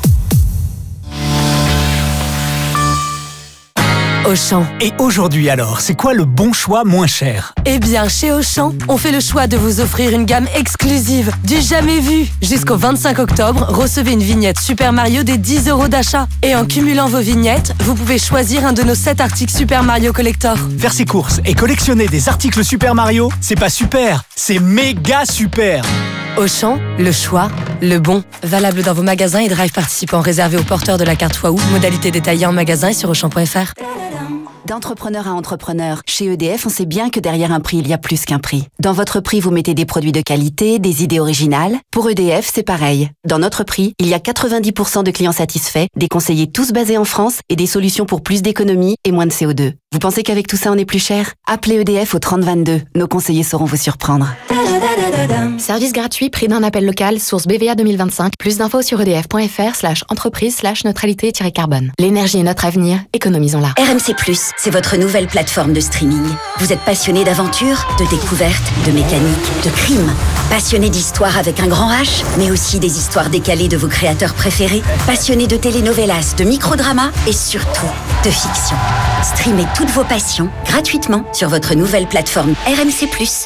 Auchan. Et aujourd'hui alors, c'est quoi le bon choix moins cher ? Eh bien, chez Auchan, on fait le choix de vous offrir une gamme exclusive, du jamais vu. Jusqu'au vingt-cinq octobre, recevez une vignette Super Mario des dix euros d'achat. Et en cumulant vos vignettes, vous pouvez choisir un de nos sept articles Super Mario Collector. Faire ses courses et collectionner des articles Super Mario, c'est pas super, c'est méga super. Auchan, le choix, le bon. Valable dans vos magasins et drive participants réservés aux porteurs de la carte Waouh. Modalité détaillée en magasin et sur auchan point f r. D'entrepreneur à entrepreneur, chez E D F, on sait bien que derrière un prix, il y a plus qu'un prix. Dans votre prix, vous mettez des produits de qualité, des idées originales. Pour E D F, c'est pareil. Dans notre prix, il y a quatre-vingt-dix pour cent de clients satisfaits, des conseillers tous basés en France et des solutions pour plus d'économies et moins de C O deux. Vous pensez qu'avec tout ça, on est plus cher ? Appelez E D F au trente vingt-deux. Nos conseillers sauront vous surprendre. Service gratuit, prix d'un appel local, source B V A deux mille vingt-cinq. Plus d'infos sur edf.fr slash entreprise slash neutralité-carbone. L'énergie est notre avenir, économisons-la. R M C plus, c'est votre nouvelle plateforme de streaming. Vous êtes passionné d'aventure, de découverte, de mécanique, de crime. Passionné d'histoire avec un grand H, mais aussi des histoires décalées de vos créateurs préférés. Passionné de telenovelas, de microdramas et surtout de fiction. Streamez toutes vos passions gratuitement sur votre nouvelle plateforme R M C plus.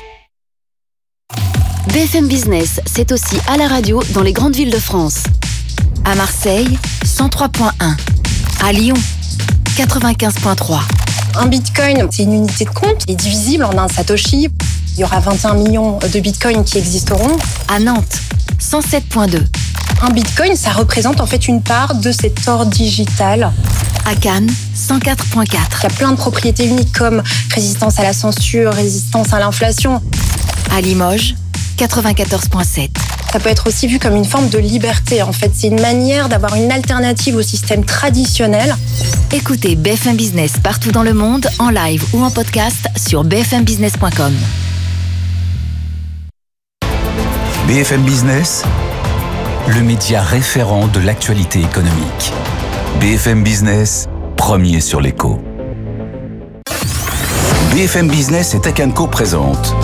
B F M Business, c'est aussi à la radio dans les grandes villes de France. À Marseille, cent trois point un. À Lyon, quatre-vingt-quinze point trois. Un bitcoin, c'est une unité de compte, il est divisible en un satoshi. Il y aura vingt et un millions de bitcoins qui existeront. À Nantes, cent sept point deux. Un bitcoin, ça représente en fait une part de cet or digital. À Cannes, cent quatre point quatre. Il y a plein de propriétés uniques comme résistance à la censure, résistance à l'inflation. À Limoges, quatre-vingt-quatorze point sept. Ça peut être aussi vu comme une forme de liberté. En fait, c'est une manière d'avoir une alternative au système traditionnel. Écoutez B F M Business partout dans le monde, en live ou en podcast sur b f m business point com. B F M Business, le média référent de l'actualité économique. B F M Business, premier sur l'écho. B F M Business et Tech and Co présente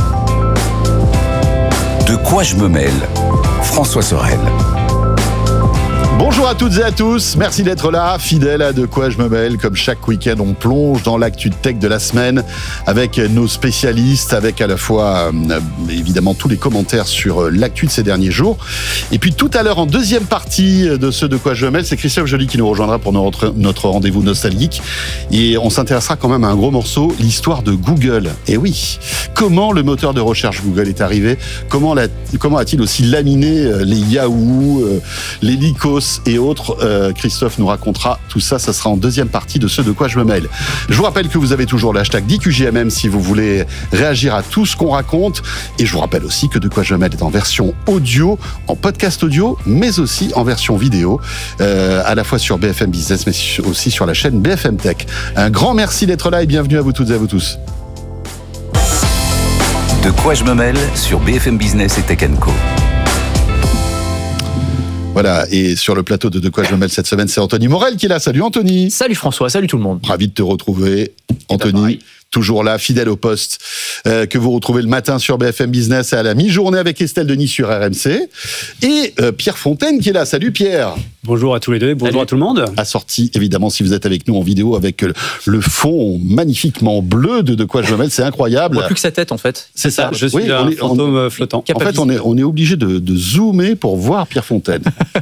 De quoi je me mêle ? François Sorel. Bonjour à toutes et à tous, merci d'être là, fidèles à De quoi je me mêle. Comme chaque week-end, on plonge dans l'actu tech de la semaine avec nos spécialistes, avec à la fois euh, évidemment tous les commentaires sur l'actu de ces derniers jours. Et puis tout à l'heure, en deuxième partie de ce De quoi je me mêle, c'est Christophe Joly qui nous rejoindra pour notre, notre rendez-vous nostalgique. Et on s'intéressera quand même à un gros morceau, l'histoire de Google. Et oui, comment le moteur de recherche Google est arrivé ? Comment, la, comment a-t-il aussi laminé les Yahoo, les Lycos, matos et autres. Euh, Christophe nous racontera tout ça, ça sera en deuxième partie de ce De quoi je me mêle. Je vous rappelle que vous avez toujours le hashtag D Q J M M si vous voulez réagir à tout ce qu'on raconte. Et je vous rappelle aussi que De quoi je me mêle est en version audio, en podcast audio, mais aussi en version vidéo, euh, à la fois sur B F M Business, mais aussi sur la chaîne B F M Tech. Un grand merci d'être là et bienvenue à vous toutes et à vous tous. De quoi je me mêle sur B F M Business et Tech and Co. Voilà, et sur le plateau de De quoi je me mêle cette semaine, c'est Anthony Morel qui est là. Salut Anthony. Salut François, salut tout le monde. Ravi de te retrouver, Anthony. Toujours là, fidèle au poste, euh, que vous retrouvez le matin sur B F M Business et à la mi-journée avec Estelle Denis sur R M C. Et euh, Pierre Fontaine qui est là. Salut Pierre. Bonjour à tous les deux, bonjour Salut. à tout le monde. Assorti, évidemment, si vous êtes avec nous en vidéo, avec le fond magnifiquement bleu de De quoi je me mêle, c'est incroyable. On voit plus que sa tête, en fait. C'est ça, je suis oui, un est, fantôme on, flottant. En fait, on est, on est obligé de, de zoomer pour voir Pierre Fontaine.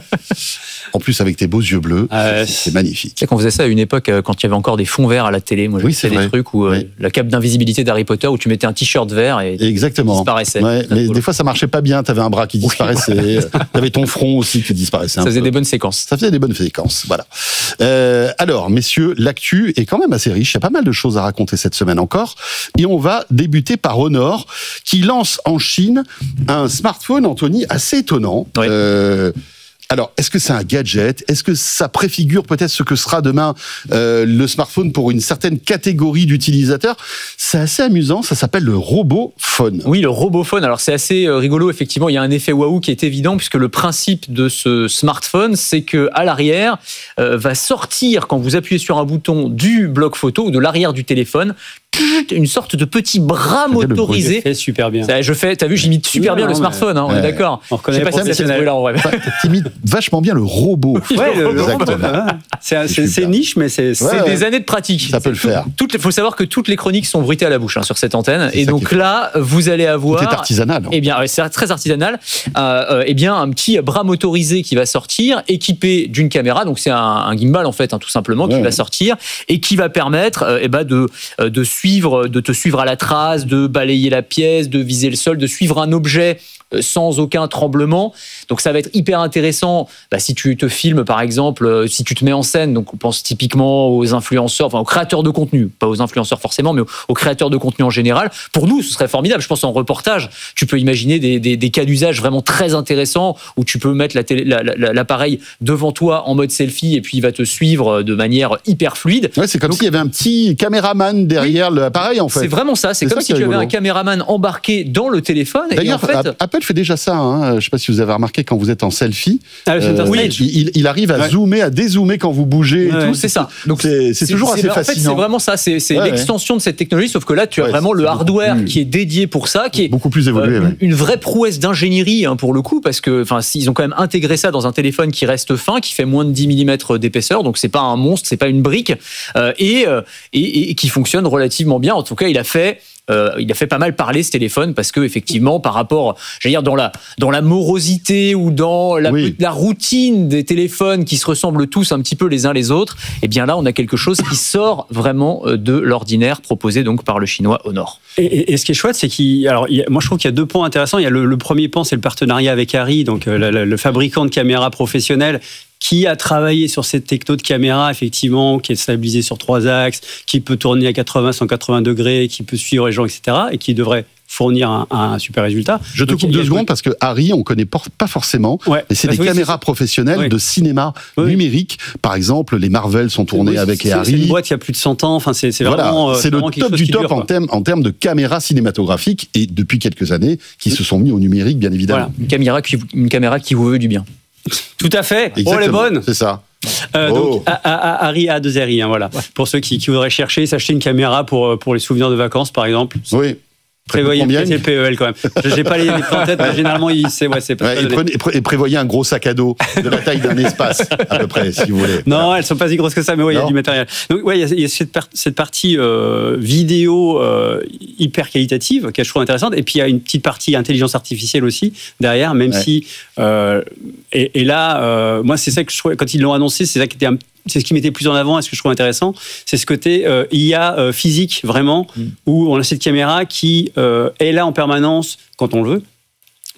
En plus, avec tes beaux yeux bleus, euh, c'est magnifique. C'est qu'on faisait ça à une époque, quand il y avait encore des fonds verts à la télé. Moi, j'ai oui, fait des trucs où oui. la cape d'invisibilité d'Harry Potter, où tu mettais un t-shirt vert et Exactement. il disparaissait. Ouais, mais des fois, ça marchait pas bien. T'avais un bras qui disparaissait. T'avais ton front aussi qui disparaissait. Ça un faisait peu. des bonnes séquences. Ça faisait des bonnes séquences. Voilà. Euh, alors, messieurs, l'actu est quand même assez riche. Il y a pas mal de choses à raconter cette semaine encore. Et on va débuter par Honor, qui lance en Chine un smartphone, Anthony, assez étonnant. Oui. Euh, Alors, est-ce que c'est un gadget ? Est-ce que ça préfigure peut-être ce que sera demain euh, le smartphone pour une certaine catégorie d'utilisateurs ? C'est assez amusant, ça s'appelle le Robophone. Oui, le Robophone. Alors, c'est assez rigolo, effectivement. Il y a un effet waouh qui est évident, puisque le principe de ce smartphone, c'est qu'à l'arrière, euh, va sortir, quand vous appuyez sur un bouton du bloc photo ou de l'arrière du téléphone, une sorte de petit bras motorisé. C'est super bien. Ça, je fais, t'as vu, j'imite super oui, bien non, le smartphone, hein, on ouais. est d'accord. On reconnaît pas si c'est là en vrai. T'imites vachement bien le robot. Ouais, le, le robot. C'est, c'est, c'est niche, mais c'est, c'est ouais, des ouais. années de pratique. Ça peut le faire. Il faut savoir que toutes les chroniques sont bruitées à la bouche hein, sur cette antenne. C'est et donc là, vous allez avoir. Tout est artisanal. Eh bien, c'est très artisanal. Euh, euh, eh bien, un petit bras motorisé qui va sortir, équipé d'une caméra. Donc, c'est un, un gimbal, en fait, hein, tout simplement, ouais. qui va sortir et qui va permettre euh, eh ben, de, de suivre, de te suivre à la trace, de balayer la pièce, de viser le sol, de suivre un objet sans aucun tremblement. Donc ça va être hyper intéressant bah, si tu te filmes par exemple, si tu te mets en scène, donc on pense typiquement aux influenceurs, enfin aux créateurs de contenu, pas aux influenceurs forcément, mais aux créateurs de contenu en général. Pour nous, ce serait formidable. Je pense en reportage, tu peux imaginer des, des, des cas d'usage vraiment très intéressants où tu peux mettre la télé, la, la, l'appareil devant toi en mode selfie et puis il va te suivre de manière hyper fluide. Ouais, c'est comme donc, s'il y avait un petit caméraman derrière oui, l'appareil en fait. C'est vraiment ça, c'est, c'est comme ça si tu avais un caméraman embarqué dans le téléphone. D'ailleurs, et en fait, Apple fait déjà ça. Hein. Je ne sais pas si vous avez remarqué quand vous êtes en selfie. Ah, euh, oui, il, il arrive à ouais. zoomer, à dézoomer quand vous bougez. Ouais, et tout. C'est, c'est ça. Donc c'est, c'est, c'est toujours c'est, assez en fascinant. En fait, c'est vraiment ça. C'est, c'est ouais, l'extension ouais. de cette technologie, sauf que là, tu as ouais, vraiment le hardware plus... qui est dédié pour ça, qui est beaucoup plus évolué. Euh, ouais. une, une vraie prouesse d'ingénierie hein, pour le coup, parce que enfin, ils ont quand même intégré ça dans un téléphone qui reste fin, qui fait moins de dix millimètres d'épaisseur, donc c'est pas un monstre, c'est pas une brique, euh, et, euh, et, et qui fonctionne relativement bien. En tout cas, il a fait. Euh, il a fait pas mal parler ce téléphone parce que effectivement par rapport, j'allais dire dans la dans la morosité ou dans la, oui. la routine des téléphones qui se ressemblent tous un petit peu les uns les autres, et eh bien là on a quelque chose qui sort vraiment de l'ordinaire proposé donc par le chinois Honor. Et, et, et ce qui est chouette, c'est qu'il, alors il y a, moi je trouve qu'il y a deux points intéressants. Il y a le, le premier point, c'est le partenariat avec Arri, donc euh, le, le fabricant de caméras professionnelles, qui a travaillé sur cette techno de caméra, effectivement, qui est stabilisée sur trois axes, qui peut tourner à quatre-vingts, cent quatre-vingts degrés, qui peut suivre les gens, et cetera, et qui devrait fournir un, un super résultat. Je te Donc, coupe deux secondes parce que Arri, on ne connaît pas forcément, ouais. mais c'est bah, des oui, caméras c'est professionnelles oui. de cinéma oui. numérique. Par exemple, les Marvel sont tournés oui, avec c'est, Arri. C'est une boîte qui a plus de cent ans. Enfin, c'est, c'est voilà. vraiment, c'est vraiment le top du top dure, en, termes, en termes de caméras cinématographiques et depuis quelques années qui oui. se sont mis au numérique, bien évidemment. Voilà. Une caméra qui, une caméra qui vous veut du bien. Tout à fait. Exactement. Oh, elle est bonne. C'est ça. Euh, oh. Donc, Arri A deux R I, hein, voilà. Ouais. Pour ceux qui, qui voudraient chercher, s'acheter une caméra pour, pour les souvenirs de vacances, par exemple. Oui. Prévoyez peut-être le P E L quand même. Je n'ai pas les, les points en tête, mais généralement, il, c'est, ouais, c'est pas ouais, et, prenez, et prévoyez un gros sac à dos de la taille d'un espace, à peu près, si vous voulez. Non, voilà. Elles ne sont pas si grosses que ça, mais oui, il y a du matériel. Donc, ouais, il y a, il y a cette, par, cette partie euh, vidéo euh, hyper qualitative, qui est, je trouve, intéressante. Et puis, il y a une petite partie intelligence artificielle aussi, derrière, même ouais. si. Euh, et, et là, euh, moi, c'est ça que je trouvais, quand ils l'ont annoncé, c'est ça qui était un c'est ce qui mettait plus en avant et ce que je trouve intéressant, c'est ce côté euh, I A euh, physique, vraiment, mm. où on a cette caméra qui euh, est là en permanence quand on le veut,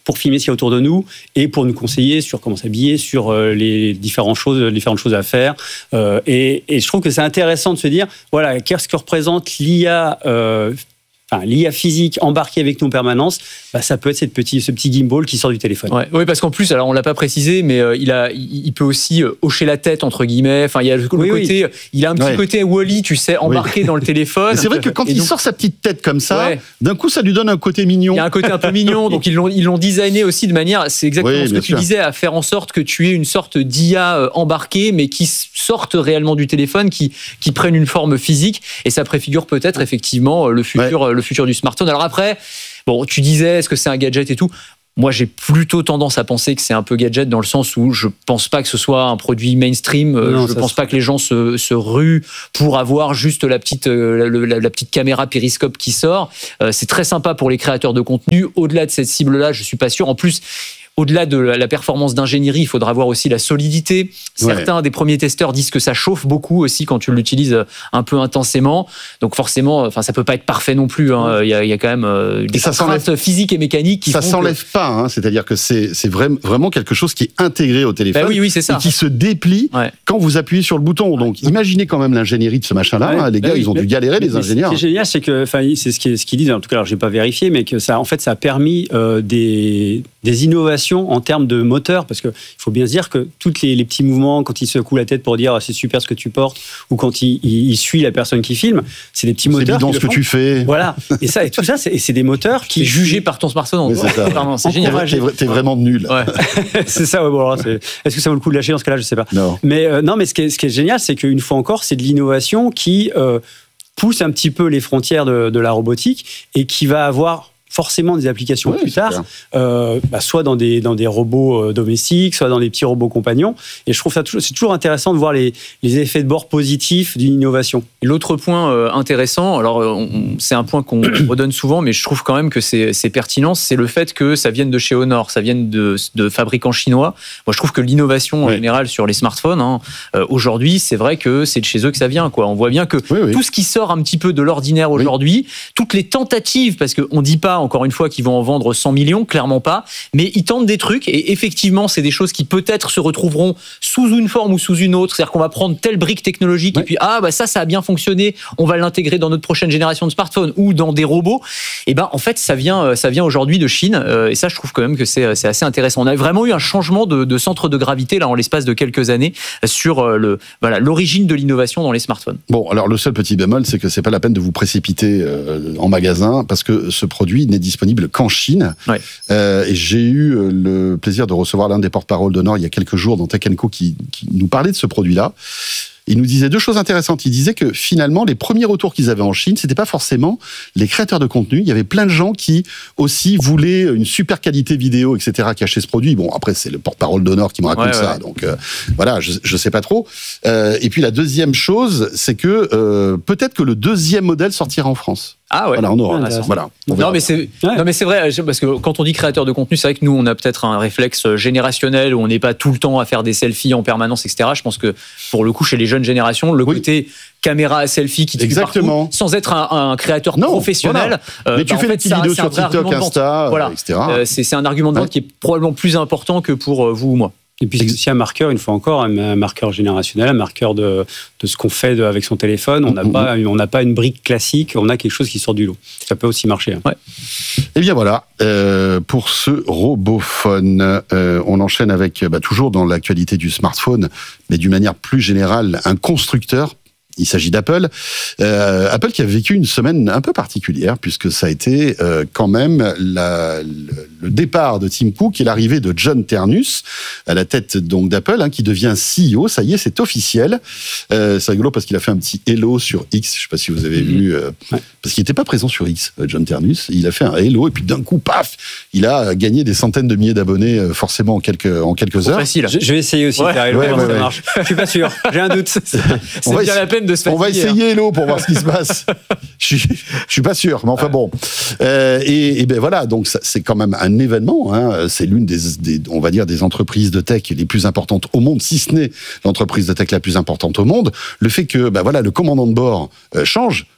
pour filmer ce qu'il y a autour de nous et pour nous conseiller sur comment s'habiller, sur euh, les différentes choses, les différentes choses à faire. Euh, et, et je trouve que c'est intéressant de se dire, voilà, qu'est-ce que représente l'I A euh, Enfin, l'I A physique embarquée avec nous en permanence, bah, ça peut être cette petit, ce petit gimbal qui sort du téléphone. Ouais, oui, parce qu'en plus, alors on l'a pas précisé, mais euh, il a, il peut aussi euh, hocher la tête entre guillemets. Enfin, il y a le, le oui, côté, oui. il a un petit ouais. côté Wall-E, tu sais, embarqué oui. dans le téléphone. Mais c'est vrai que quand et il donc, sort sa petite tête comme ça, ouais. d'un coup, ça lui donne un côté mignon. Il y a un côté un peu mignon, donc ils l'ont, ils l'ont designé aussi de manière, c'est exactement oui, ce que tu sûr. disais, à faire en sorte que tu aies une sorte d'I A embarquée, mais qui sorte réellement du téléphone, qui, qui prenne une forme physique, et ça préfigure peut-être effectivement le futur, ouais. le futur du smartphone. Alors après, bon, tu disais, est-ce que c'est un gadget et tout ? Moi, j'ai plutôt tendance à penser que c'est un peu gadget dans le sens où je pense pas que ce soit un produit mainstream. Non, je pense pas que les gens se, se ruent pour avoir juste la petite, la, la, la petite caméra périscope qui sort. Euh, c'est très sympa pour les créateurs de contenu. Au-delà de cette cible-là, je suis pas sûr. En plus, au-delà de la performance d'ingénierie, il faudra voir aussi la solidité. Certains ouais. des premiers testeurs disent que ça chauffe beaucoup aussi quand tu l'utilises un peu intensément. Donc forcément, enfin, ça peut pas être parfait non plus. Hein. Il y a, il y a quand même euh, des contraintes physiques et mécaniques qui ça font s'enlève que... pas. Hein. C'est-à-dire que c'est, c'est vraiment quelque chose qui est intégré au téléphone bah oui, oui, c'est ça. et qui se déplie ouais. quand vous appuyez sur le bouton. Donc imaginez quand même l'ingénierie de ce machin-là. Ouais. Hein. Les gars, bah oui, ils ont dû galérer, les ingénieurs. Ce qui est génial, c'est que, enfin, c'est ce qu'ils ce qu'ils disent. En tout cas, alors j'ai pas vérifié, mais que ça, en fait, ça a permis euh, des des innovations en termes de moteur, parce qu'il faut bien se dire que tous les, les petits mouvements, quand il secoue la tête pour dire ah, c'est super ce que tu portes, ou quand il, il, il suit la personne qui filme, c'est des petits moteurs. C'est bidon ce que tu fais. Voilà. Et ça, et tout ça, c'est, et c'est des moteurs qui. C'est jugé par ton smartphone. C'est, ça. Pardon, c'est génial. T'es, t'es vraiment nul. Ouais. c'est ça, ouais, bon, alors, c'est... Est-ce que ça vaut le coup de lâcher dans ce cas-là? Je sais pas. Non. Mais, euh, non, mais ce qui est, ce qui est génial, c'est qu'une fois encore, c'est de l'innovation qui euh, pousse un petit peu les frontières de, de la robotique et qui va avoir forcément des applications ouais, plus tard, euh, bah, soit dans des, dans des robots euh, domestiques, soit dans des petits robots compagnons. Et je trouve ça toujours, c'est toujours intéressant de voir les, les effets de bord positifs d'une innovation. Et l'autre point euh, intéressant, alors on, c'est un point qu'on redonne souvent, mais je trouve quand même que c'est, c'est pertinent, c'est le fait que ça vienne de chez Honor, ça vienne de, de fabricants chinois. Moi, je trouve que l'innovation en ouais. général sur les smartphones, hein, euh, aujourd'hui, c'est vrai que c'est de chez eux que ça vient, quoi. On voit bien que oui, oui. tout ce qui sort un petit peu de l'ordinaire aujourd'hui, oui. toutes les tentatives, parce qu'on ne dit pas encore une fois qu'ils vont en vendre cent millions, clairement pas, mais ils tentent des trucs et effectivement c'est des choses qui peut-être se retrouveront sous une forme ou sous une autre, c'est-à-dire qu'on va prendre telle brique technologique ouais. et puis ah bah ça ça a bien fonctionné, on va l'intégrer dans notre prochaine génération de smartphones ou dans des robots. Et ben en fait ça vient ça vient aujourd'hui de Chine et ça je trouve quand même que c'est c'est assez intéressant. On a vraiment eu un changement de, de centre de gravité là en l'espace de quelques années sur le voilà l'origine de l'innovation dans les smartphones. Bon alors le seul petit bémol c'est que c'est pas la peine de vous précipiter en magasin parce que ce produit n'est disponible qu'en Chine. Ouais. Euh, et j'ai eu le plaisir de recevoir l'un des porte-parole d'Honor il y a quelques jours dans Tech and Co qui, qui nous parlait de ce produit-là. Il nous disait deux choses intéressantes. Il disait que finalement, les premiers retours qu'ils avaient en Chine, c'était pas forcément les créateurs de contenu. Il y avait plein de gens qui aussi voulaient une super qualité vidéo, et cetera, qui achetaient ce produit. Bon, après, c'est le porte-parole d'Honor qui me raconte ouais, ça. Ouais. Donc, euh, voilà, je, je sais pas trop. Euh, et puis, la deuxième chose, c'est que euh, peut-être que le deuxième modèle sortira en France. Ah ouais. Voilà, on aura. Ah, voilà. On non mais c'est ouais. non mais c'est vrai parce que quand on dit créateur de contenu, c'est vrai que nous on a peut-être un réflexe générationnel où on n'est pas tout le temps à faire des selfies en permanence, et cetera. Je pense que pour le coup chez les jeunes générations, le oui. côté caméra à selfie qui te suit partout, sans être un, un créateur non, professionnel. Voilà. Mais euh, tu bah, fais des petites vidéos sur TikTok, Insta, voilà. et cetera. Euh, c'est, c'est un argument de vente ouais. qui est probablement plus important que pour vous ou moi. Et puis c'est aussi un marqueur, une fois encore, un marqueur générationnel, un marqueur de, de ce qu'on fait de, avec son téléphone. On n'a mmh. pas, on n'a pas une brique classique, on a quelque chose qui sort du lot. Ça peut aussi marcher. Hein. Ouais. Et bien voilà, euh, pour ce robophone, euh, on enchaîne avec, bah, toujours dans l'actualité du smartphone, mais d'une manière plus générale, un constructeur. Il s'agit d'Apple. Euh, Apple qui a vécu une semaine un peu particulière, puisque ça a été euh, quand même la, le, le départ de Tim Cook et l'arrivée de John Ternus à la tête donc d'Apple, hein, qui devient C E O. Ça y est, c'est officiel. Euh, c'est rigolo parce qu'il a fait un petit hello sur X. Je ne sais pas si vous avez mmh. vu, euh, ouais. parce qu'il n'était pas présent sur X, John Ternus. Il a fait un hello et puis d'un coup, paf, il a gagné des centaines de milliers d'abonnés, euh, forcément en quelques en quelques heures. Facile. Je, je vais essayer aussi. Ouais. De faire hello, ouais, ouais, ça ouais. marche. Je suis pas sûr. J'ai un doute. C'est, c'est bien la peine. On va essayer Hello pour voir ce qui se passe. Je suis, je suis pas sûr, mais enfin ouais. bon. Euh, et, et ben voilà, donc ça, c'est quand même un événement. Hein. C'est l'une des, des, on va dire, des entreprises de tech les plus importantes au monde, si ce n'est l'entreprise de tech la plus importante au monde. Le fait que, ben voilà, le commandant de bord euh, change,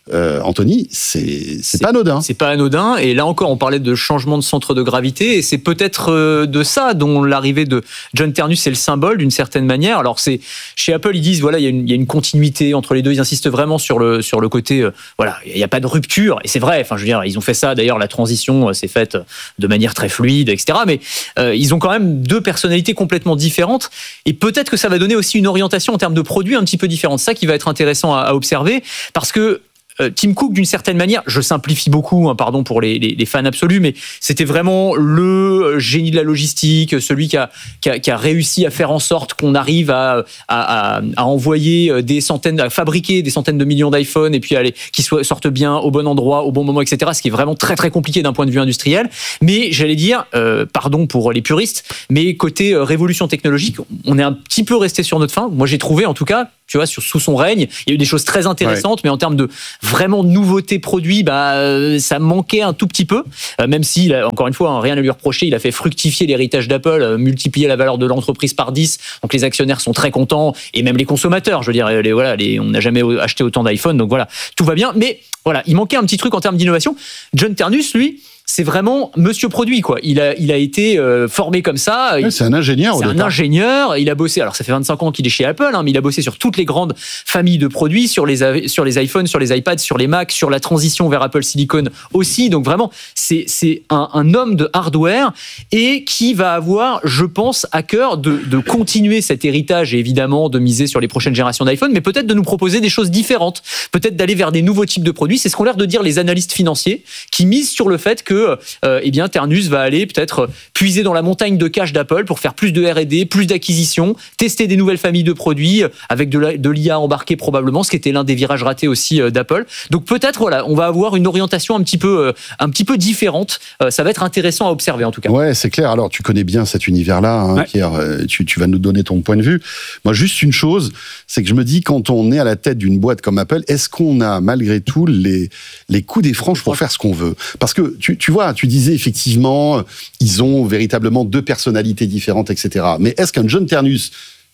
euh, Anthony, c'est, c'est, c'est pas anodin. C'est pas anodin. Et là encore, on parlait de changement de centre de gravité. Et c'est peut-être de ça dont l'arrivée de John Ternus est le symbole d'une certaine manière. Alors, c'est, chez Apple, ils disent, voilà, il y a une, il y a une continuité entre les deux. Ils insistent vraiment sur le, sur le côté, euh, voilà, il n'y a pas de rupture. Et c'est vrai. Enfin, je veux dire, ils ont fait ça. D'ailleurs, la transition s'est faite de manière très fluide, et cetera. Mais euh, ils ont quand même deux personnalités complètement différentes. Et peut-être que ça va donner aussi une orientation en termes de produits un petit peu différente. C'est ça qui va être intéressant à, à observer. Parce que Tim Cook, d'une certaine manière, je simplifie beaucoup, hein, pardon pour les, les, les fans absolus, mais c'était vraiment le génie de la logistique, celui qui a, qui a, qui a réussi à faire en sorte qu'on arrive à, à, à envoyer des centaines, à fabriquer des centaines de millions d'iPhone et puis aller, qu'ils soient, sortent bien au bon endroit, au bon moment, et cetera. Ce qui est vraiment très très compliqué d'un point de vue industriel. Mais j'allais dire, euh, pardon pour les puristes, mais côté euh, révolution technologique, on est un petit peu resté sur notre faim. Moi, j'ai trouvé, en tout cas, tu vois, sur, sous son règne, il y a eu des choses très intéressantes, ouais. mais en termes de vraiment nouveautés produits, bah, euh, ça manquait un tout petit peu. Euh, même si, là, encore une fois, hein, rien à lui reprocher, il a fait fructifier l'héritage d'Apple, euh, multiplier la valeur de l'entreprise par dix. Donc les actionnaires sont très contents, et même les consommateurs. Je veux dire, les, voilà, les, on n'a jamais acheté autant d'iPhone, donc voilà, tout va bien. Mais voilà, il manquait un petit truc en termes d'innovation. John Ternus, lui, c'est vraiment monsieur produit, quoi. Il a, il a été euh, formé comme ça. Ouais, c'est un ingénieur. C'est un départ. ingénieur. Il a bossé. Alors ça fait vingt-cinq ans qu'il est chez Apple, hein, mais il a bossé sur toutes les grandes familles de produits, sur les sur les iPhones, sur les iPads, sur les Macs, sur la transition vers Apple Silicon aussi. Donc vraiment, c'est c'est un, un homme de hardware et qui va avoir, je pense, à cœur de, de continuer cet héritage et évidemment de miser sur les prochaines générations d'iPhone, mais peut-être de nous proposer des choses différentes, peut-être d'aller vers des nouveaux types de produits. C'est ce qu'ont l'air de dire les analystes financiers qui misent sur le fait que Euh, eh bien, Ternus va aller peut-être puiser dans la montagne de cash d'Apple pour faire plus de R et D, plus d'acquisitions, tester des nouvelles familles de produits avec de, la, de l'I A embarquée probablement, ce qui était l'un des virages ratés aussi d'Apple. Donc peut-être, voilà, on va avoir une orientation un petit peu, un petit peu différente. Ça va être intéressant à observer en tout cas. Ouais, c'est clair. Alors tu connais bien cet univers-là, hein, ouais. Pierre. Tu, tu vas nous donner ton point de vue. Moi, juste une chose, c'est que je me dis, quand on est à la tête d'une boîte comme Apple, est-ce qu'on a malgré tout les, les coups des franges pour faire ce qu'on veut ? Parce que tu, tu vois, tu disais effectivement, ils ont véritablement deux personnalités différentes, et cetera. Mais est-ce qu'un John Ternus,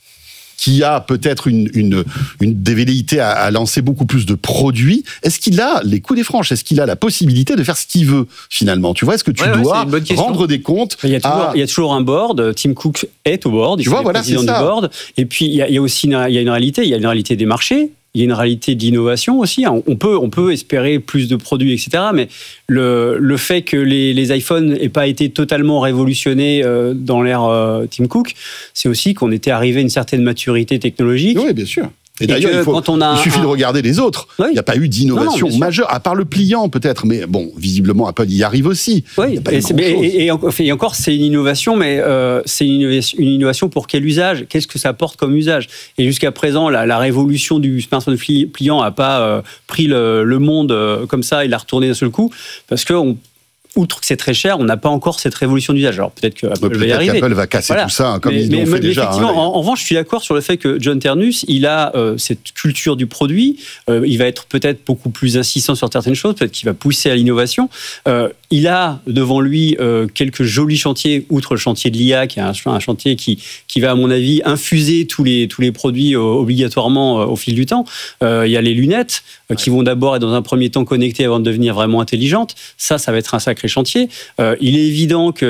qui a peut-être une, une, une des velléités à, à lancer beaucoup plus de produits, est-ce qu'il a les coups des franches ? Est-ce qu'il a la possibilité de faire ce qu'il veut, finalement ? Tu vois, est-ce que tu ouais, dois ouais, rendre des comptes il y, a toujours, à... il y a toujours un board, Tim Cook est au board, il tu vois, voilà, président du board, et puis il y a, il y a aussi une, il y a une réalité, il y a une réalité des marchés, il y a une réalité d'innovation aussi. On peut, on peut espérer plus de produits, et cetera. Mais le, le fait que les, les iPhones n'aient pas été totalement révolutionnés dans l'ère Tim Cook, c'est aussi qu'on était arrivé à une certaine maturité technologique. Oui, bien sûr. Et d'ailleurs, il, faut, quand on a il suffit un... de regarder les autres. Oui. Il n'y a pas eu d'innovation non, non, majeure, à part le pliant peut-être, mais bon, visiblement Apple y arrive aussi. Oui, il y a pas et, eu et, et, et encore, c'est une innovation, mais euh, c'est une innovation, une innovation pour quel usage ? Qu'est-ce que ça apporte comme usage ? Et jusqu'à présent, la, la révolution du smartphone pliant n'a pas euh, pris le, le monde euh, comme ça et l'a retourné d'un seul coup, parce qu'on outre que c'est très cher, on n'a pas encore cette révolution d'usage. Alors peut-être que Apple va y arriver. Apple va casser voilà. tout ça, hein, comme mais, ils l'ont fait déjà. Effectivement, hein, en, en revanche, je suis d'accord sur le fait que John Ternus, il a euh, cette culture du produit. Euh, il va être peut-être beaucoup plus insistant sur certaines choses. Peut-être qu'il va pousser à l'innovation. Euh, il a devant lui euh, quelques jolis chantiers, outre le chantier de l'I A, qui est un, un chantier qui, qui va, à mon avis, infuser tous les, tous les produits euh, obligatoirement euh, au fil du temps. Euh, il y a les lunettes euh, ouais. qui vont d'abord être dans un premier temps connectées avant de devenir vraiment intelligentes. Ça, ça va être un sacré chantier. Euh, il est évident que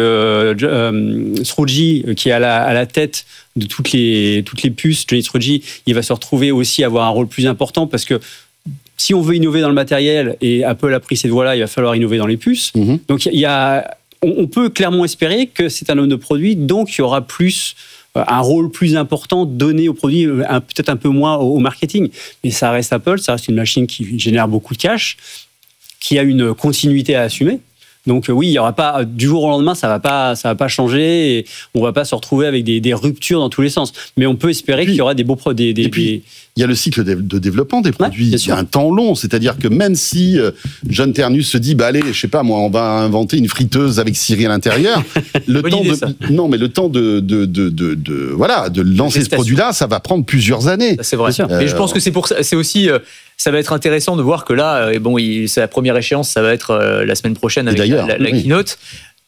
euh, Srouji, qui est à la, à la tête de toutes les, toutes les puces, Johnny Srouji, il va se retrouver aussi à avoir un rôle plus important parce que si on veut innover dans le matériel, et Apple a pris cette voie-là, il va falloir innover dans les puces. Mm-hmm. Donc il y a, on, on peut clairement espérer que c'est un homme de produit, donc il y aura plus un rôle plus important donné au produit, peut-être un peu moins au marketing. Mais ça reste Apple, ça reste une machine qui génère beaucoup de cash, qui a une continuité à assumer. Donc oui, il y aura pas du jour au lendemain, ça va pas, ça va pas changer, et on va pas se retrouver avec des, des ruptures dans tous les sens. Mais on peut espérer puis, qu'il y aura des beaux produits. Des, et puis, des... il y a le cycle de, de développement des produits. Ouais, il y a un temps long, c'est-à-dire que même si John Ternus se dit, bah allez, je sais pas, moi, on va inventer une friteuse avec Siri à l'intérieur, le temps idée, de, ça. non, mais le temps de, de, de, de, de voilà, de lancer ce produit-là, ça va prendre plusieurs années. Ça, c'est vrai. Euh, mais je pense que c'est pour ça, c'est aussi. Euh, Ça va être intéressant de voir que là, bon, il, c'est la première échéance, ça va être euh, la semaine prochaine avec la, la, la oui. keynote.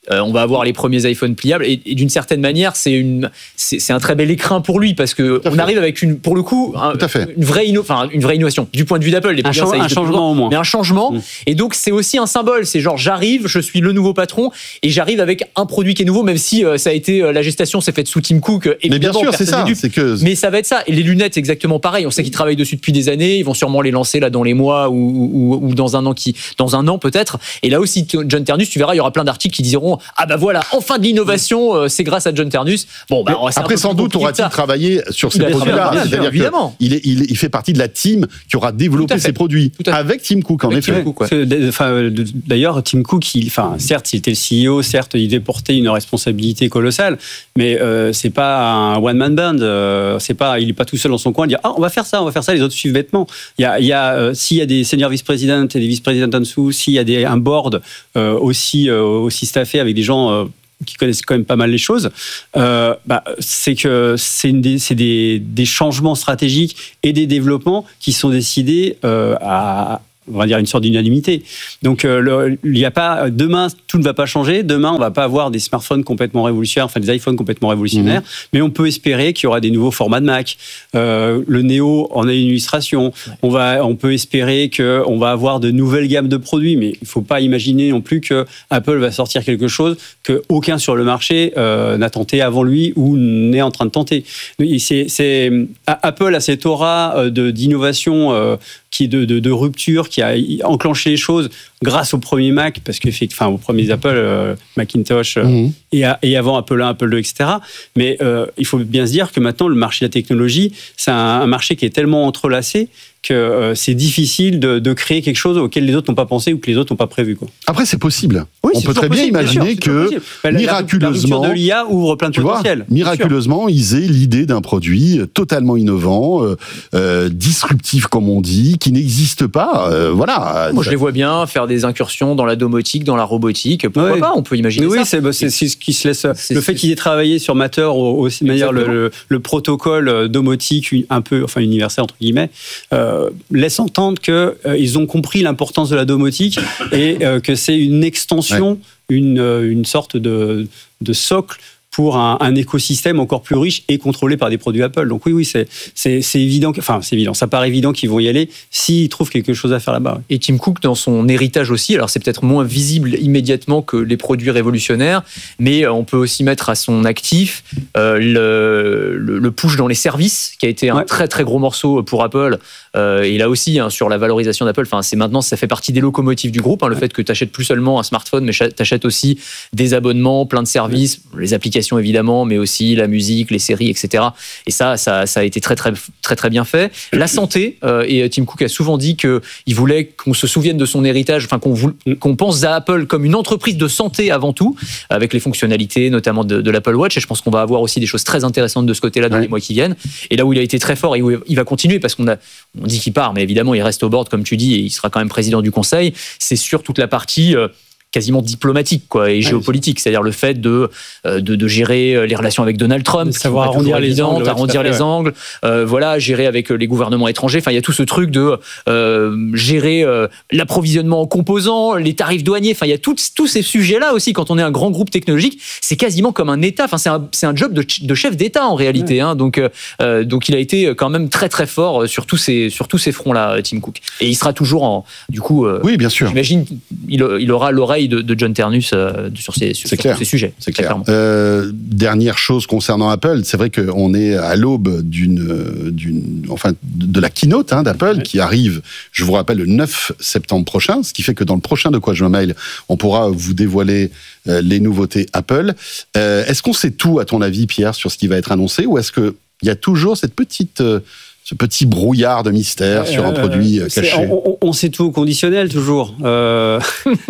Euh, on va avoir les premiers iPhones pliables et, et d'une certaine manière, c'est une, c'est, c'est un très bel écrin pour lui parce que on arrive avec une, pour le coup, un, une vraie, inno, enfin une vraie innovation du point de vue d'Apple. Les un, cha- un changement au moins, mais un changement. Mmh. Et donc c'est aussi un symbole. C'est genre j'arrive, je suis le nouveau patron et j'arrive avec un produit qui est nouveau, même si euh, ça a été euh, la gestation s'est faite sous Tim Cook. Euh, mais bien sûr, c'est ça. C'est que... Mais ça va être ça. Et les lunettes, c'est exactement pareil. On sait qu'ils travaillent dessus depuis des années. Ils vont sûrement les lancer là dans les mois ou, ou, ou dans un an qui, dans un an peut-être. Et là aussi, John Ternus, tu verras, il y aura plein d'articles qui diront ah bah voilà, enfin de l'innovation, euh, c'est grâce à John Ternus. Bon, bah, après sans doute aura-t-il travaillé sur ces produits-là. C'est-à-dire évidemment. Il, est, il, il fait partie de la team qui aura développé ces produits avec Tim Cook en avec effet. Cook, ouais. Enfin, d'ailleurs, Tim Cook, il, enfin, certes, il était le C E O, certes, il devait porter une responsabilité colossale, mais euh, c'est pas un one-man band. Euh, c'est pas, il est pas tout seul dans son coin. Il dit ah, on va faire ça, on va faire ça. Les autres suivent bêtement. Il y a, il y a euh, s'il y a des senior vice-présidents et des vice-présidents en dessous, s'il y a des, un board euh, aussi euh, aussi staffé avec des gens euh, qui connaissent quand même pas mal les choses, euh, bah, c'est que c'est, une des, c'est des, des changements stratégiques et des développements qui sont décidés euh, à, on va dire, une sorte d'unanimité. Donc, euh, le, il y a pas, demain, tout ne va pas changer. Demain, on va pas avoir des smartphones complètement révolutionnaires, enfin des iPhones complètement révolutionnaires, mmh. mais on peut espérer qu'il y aura des nouveaux formats de Mac. Euh, le Neo en a une illustration. Ouais. On va, on peut espérer qu'on va avoir de nouvelles gammes de produits, mais il faut pas imaginer non plus que Apple va sortir quelque chose que aucun sur le marché euh, n'a tenté avant lui ou n'est en train de tenter. C'est, c'est, Apple a cette aura de, d'innovation euh, qui est de, de, de rupture, qui a enclenché les choses grâce au premier Mac, parce que, enfin, aux premiers Apple, euh, Macintosh, euh, mmh. et, à, et avant Apple un, Apple deux, et cetera. Mais euh, il faut bien se dire que maintenant, le marché de la technologie, c'est un, un marché qui est tellement entrelacé que euh, c'est difficile de, de créer quelque chose auquel les autres n'ont pas pensé ou que les autres n'ont pas prévu, quoi. Après, c'est possible. Oui, on c'est peut très possible, bien imaginer bien sûr, que bah, miraculeusement, la, la de l'I A ouvre plein de tu potentiel. Vois, miraculeusement, ils aient l'idée d'un produit totalement innovant, euh, euh, disruptif comme on dit, qui n'existe pas. Euh, voilà. Moi, je les vois bien faire des incursions dans la domotique, dans la robotique. Pourquoi ouais. pas ? On peut imaginer oui, ça. Oui, c'est, c'est, c'est ce qui se laisse. C'est, le fait qu'ils aient travaillé sur Matter, aussi, manière le, le, le protocole domotique un peu, enfin universel entre guillemets, euh, laisse entendre qu'ils euh, ont compris l'importance de la domotique et euh, que c'est une extension, ouais. une, une sorte de, de socle pour un, un écosystème encore plus riche et contrôlé par des produits Apple. Donc oui, oui, c'est, c'est, c'est évident, que, enfin c'est évident, ça paraît évident qu'ils vont y aller s'ils trouvent quelque chose à faire là-bas. Et Tim Cook, dans son héritage aussi, alors c'est peut-être moins visible immédiatement que les produits révolutionnaires, mais on peut aussi mettre à son actif euh, le, le, le push dans les services, qui a été un ouais. très très gros morceau pour Apple. Euh, et là aussi, hein, sur la valorisation d'Apple, enfin, c'est maintenant, ça fait partie des locomotives du groupe, hein, le ouais. fait que tu achètes plus seulement un smartphone, mais tu achètes aussi des abonnements, plein de services, ouais. les applications évidemment, mais aussi la musique, les séries, et cetera. Et ça, ça, ça a été très, très, très, très bien fait. La santé, euh, et Tim Cook a souvent dit qu'il voulait qu'on se souvienne de son héritage, enfin qu'on, qu'on pense à Apple comme une entreprise de santé avant tout, avec les fonctionnalités notamment de, de l'Apple Watch. Et je pense qu'on va avoir aussi des choses très intéressantes de ce côté-là dans ouais. les mois qui viennent. Et là où il a été très fort et où il va continuer, parce qu'on a, on dit qu'il part, mais évidemment il reste au board comme tu dis, et il sera quand même président du conseil. C'est sur toute la partie euh, quasiment diplomatique, quoi, et ouais, géopolitique, c'est-à-dire le fait de, de, de gérer les relations avec Donald Trump, savoir arrondir les angles, ouais, arrondir les ouais. angles, euh, voilà, gérer avec les gouvernements étrangers. Enfin, il y a tout ce truc de euh, gérer euh, l'approvisionnement en composants, les tarifs douaniers. Enfin, il y a tous tous ces sujets-là aussi. Quand on est un grand groupe technologique, c'est quasiment comme un État. Enfin, c'est un c'est un job de, de chef d'État en réalité. Ouais. Hein, donc euh, donc il a été quand même très très fort sur tous ces sur tous ces fronts-là, Tim Cook. Et il sera toujours en du coup. Euh, oui, bien sûr. J'imagine il il aura l'oreille De, de John Ternus euh, sur, ces, sur, sur ces sujets. C'est clair. Euh, dernière chose concernant Apple, c'est vrai qu'on est à l'aube d'une, d'une, enfin, de la keynote hein, d'Apple ouais. qui arrive, je vous rappelle, le neuf septembre prochain, ce qui fait que dans le prochain De quoi je me mail, on pourra vous dévoiler euh, les nouveautés Apple. Euh, est-ce qu'on sait tout, à ton avis, Pierre, sur ce qui va être annoncé, ou est-ce qu'il y a toujours cette petite... Euh, ce petit brouillard de mystère sur un euh, produit caché. On, on sait tout au conditionnel, toujours. Euh,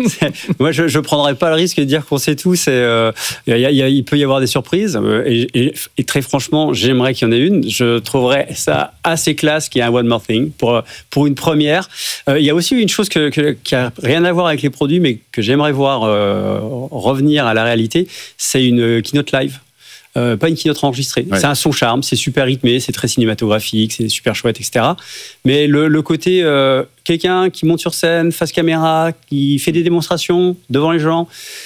moi, je ne prendrais pas le risque de dire qu'on sait tout. C'est, euh, y a, y a, il peut y avoir des surprises. Et, et, et très franchement, j'aimerais qu'il y en ait une. Je trouverais ça assez classe qu'il y ait un One More Thing pour, pour une première. Euh, il y a aussi une chose que, que, qui n'a rien à voir avec les produits, mais que j'aimerais voir euh, revenir à la réalité. C'est une keynote live. Euh, pas une keynote enregistrée. Ouais. Ça a son charme, c'est super rythmé, c'est très cinématographique, c'est super chouette, et cetera. Mais le, le côté euh, quelqu'un qui monte sur scène, face caméra, qui fait des démonstrations devant les gens,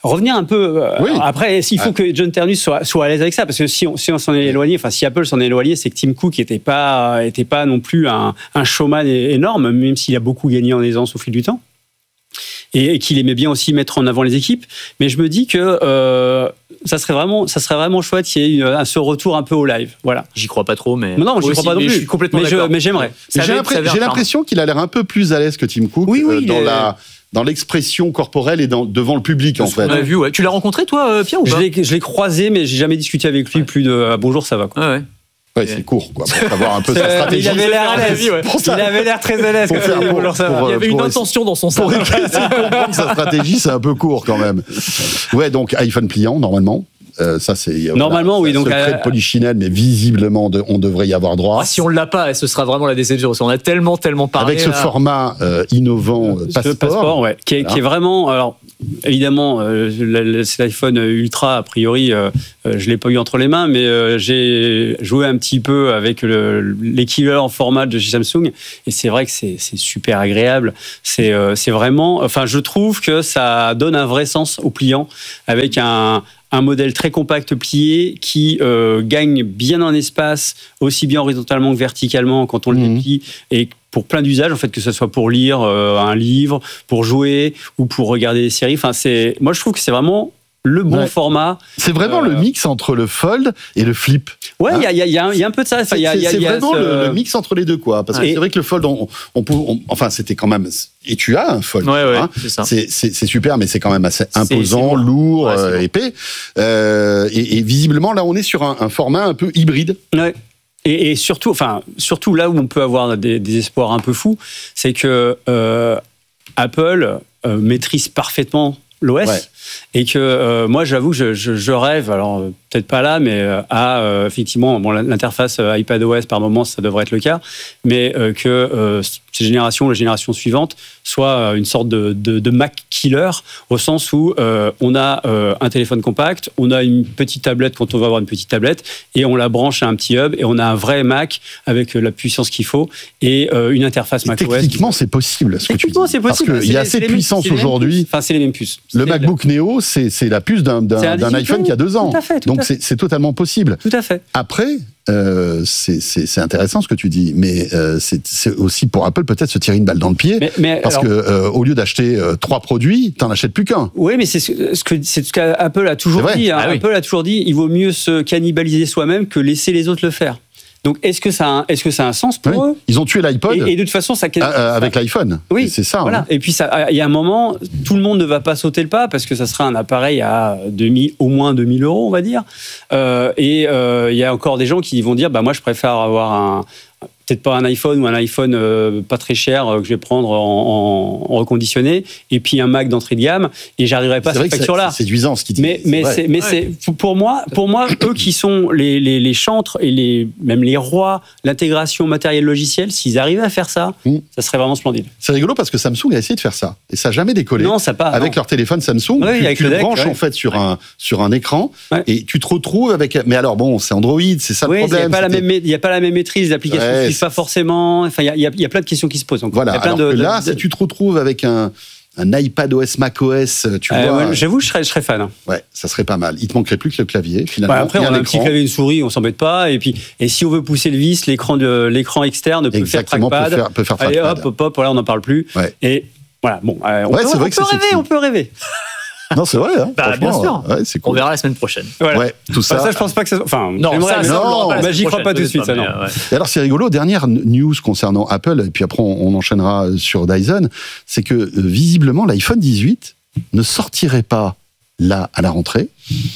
revenir un peu. Oui. Après, il faut ah. que John Ternus soit, soit à l'aise avec ça, parce que si on, si on s'en est éloigné, enfin si Apple s'en est éloigné, c'est que Tim Cook n'était pas, était pas non plus un, un showman énorme, même s'il a beaucoup gagné en aisance au fil du temps. Et, et qu'il aimait bien aussi mettre en avant les équipes. Mais je me dis que euh, ça serait vraiment, ça serait vraiment chouette qu'il y ait une, ce retour un peu au live. Voilà. J'y crois pas trop, mais. Non, non, j'y crois pas non plus. Je suis complètement mais d'accord. Je, mais j'aimerais. Mais j'ai, l'impression, j'ai l'impression qu'il a l'air un peu plus à l'aise que Tim Cook oui, oui, euh, dans est... la. dans l'expression corporelle et dans, devant le public, en fait. On a vu, ouais. Tu l'as rencontré, toi, Pierre, ou pas ? Je l'ai, je l'ai croisé, mais j'ai jamais discuté avec lui ouais. plus de ah, bonjour, ça va, quoi. Ouais, ouais. Ouais, c'est court, quoi, pour savoir un peu sa stratégie. Il avait l'air à l'aise. Ouais. Il avait l'air très à l'aise. Pour faire, pour, pour, pour, il y avait une intention dans son cerveau. Pour comprendre sa stratégie, c'est un peu court, quand même. Ouais, donc iPhone pliant, normalement. Euh, ça, c'est normalement, voilà, oui. Donc, secret euh, de Polichinelle, mais visiblement, de, on devrait y avoir droit. Ah, si on l'a pas, ce sera vraiment la déception. On a tellement, tellement parlé. Avec ce là. format euh, innovant, euh, passeport, passeport ouais, qui, est, voilà. qui est vraiment. Alors, évidemment, euh, cet iPhone Ultra, a priori, euh, je l'ai pas eu entre les mains, mais euh, j'ai joué un petit peu avec le, l'équivalent format de chez Samsung, et c'est vrai que c'est, c'est super agréable. C'est, euh, c'est vraiment. Enfin, je trouve que ça donne un vrai sens au pliant avec un. un modèle très compact plié qui euh, gagne bien en espace, aussi bien horizontalement que verticalement quand on le mmh. déplie, et pour plein d'usages, en fait, que ce soit pour lire euh, un livre, pour jouer ou pour regarder des séries. Enfin, c'est, moi, je trouve que c'est vraiment le bon ouais. format. C'est vraiment euh... le mix entre le fold et le flip. Ouais, il hein y, y, y, y a un peu de ça. Enfin, c'est y a, y a, c'est y a vraiment ce... le, le mix entre les deux, quoi. Parce que et... c'est vrai que le fold, on, on peut, on, enfin, c'était quand même. Et tu as un fold. Ouais, ouais, hein c'est, ça. C'est, c'est, c'est super, mais c'est quand même assez imposant, c'est, c'est lourd, ouais, euh, épais. Euh, et, et visiblement, là, on est sur un, un format un peu hybride. Ouais. Et, et surtout, enfin, surtout là où on peut avoir des, des espoirs un peu fous, c'est que euh, Apple euh, maîtrise parfaitement l'O S. Ouais. Et que euh, moi, j'avoue que je, je, je rêve, alors euh, peut-être pas là, mais euh, à euh, effectivement, bon, l'interface euh, iPadOS par moment, ça devrait être le cas, mais euh, que euh, ces générations, les générations suivantes, soient une sorte de, de, de Mac killer, au sens où euh, on a euh, un téléphone compact, on a une petite tablette quand on va avoir une petite tablette, et on la branche à un petit hub, et on a un vrai Mac avec la puissance qu'il faut, et euh, une interface macOS. Techniquement, c'est possible. Ce techniquement, c'est possible. Parce qu'il y a assez de puissance aujourd'hui. Enfin, c'est les mêmes puces. Le MacBook Neo, c'est, c'est la puce d'un, d'un, d'un iPhone qui a deux ans. Tout à fait, tout Donc à fait. C'est, c'est totalement possible. Tout à fait. Après, euh, c'est, c'est, c'est intéressant ce que tu dis, mais euh, c'est, c'est aussi pour Apple peut-être se tirer une balle dans le pied, mais, mais parce alors, que euh, au lieu d'acheter euh, trois produits, t'en achètes plus qu'un. Oui, mais c'est ce, ce que c'est ce qu'Apple a toujours dit. Hein. Ah, Apple oui. a toujours dit, il vaut mieux se cannibaliser soi-même que laisser les autres le faire. Donc, est-ce que ça a un, est-ce que ça a un sens pour oui. eux ? Ils ont tué l'iPod. Et, et de toute façon, ça. Euh, euh, avec l'iPhone. Oui, c'est ça. Voilà. Hein. Et puis, ça, il y a un moment, tout le monde ne va pas sauter le pas parce que ça sera un appareil à deux mille, au moins deux mille euros, on va dire. Euh, et euh, il y a encore des gens qui vont dire, bah moi, je préfère avoir un. Peut-être pas un iPhone ou un iPhone euh, pas très cher euh, que je vais prendre en, en, en reconditionné, et puis un Mac d'entrée de gamme, et j'arriverai pas c'est à cette facture-là. C'est séduisant ce qui dit. Mais, mais, c'est, mais ouais. c'est, pour moi, pour moi, eux qui sont les, les, les chantres et les, même les rois, l'intégration matérielle logicielle, s'ils arrivaient à faire ça, mmh. ça serait vraiment splendide. C'est rigolo parce que Samsung a essayé de faire ça, et ça n'a jamais décollé. Non, ça pas. Avec non. leur téléphone Samsung, oui, tu, avec tu le le deck, branches ouais. en fait sur, ouais. un, sur un écran, ouais. et tu te retrouves avec. Mais alors bon, c'est Android, c'est ça oui, le problème. Il n'y a pas la même maîtrise, les applications ne suivent pas forcément. Enfin, il y, y a plein de questions qui se posent. Donc, voilà. Y a plein alors de, que là, de, de... si tu te retrouves avec un, un iPadOS, macOS, tu euh, vois. Ouais, j'avoue, je serais, je serais fan. Hein. Ouais, ça serait pas mal. Il te manquerait plus que le clavier, finalement. Ouais, après, on a un petit clavier, une souris, on s'embête pas. Et puis, et si on veut pousser le vis, l'écran de l'écran externe peut Exactement, faire trackpad. Peut faire, peut faire Allez, trackpad. hop, hop, hop, voilà, on n'en parle plus. Ouais. Et voilà, bon, euh, on ouais, peut, c'est vrai on que peut c'est rêver, sexy. on peut rêver. Non, c'est vrai. Hein, bah, bien sûr. Ouais, c'est cool. On verra la semaine prochaine. Voilà. Ouais, tout ça. Enfin, ça, je pense pas que ça. Enfin, non, ça, mais non, bah, j'y crois pas tout de suite. Ça, non. Ouais. Et alors, c'est rigolo. Dernière news concernant Apple, et puis après, on, on enchaînera sur Dyson. C'est que euh, visiblement, l'iPhone dix-huit ne sortirait pas là à la rentrée,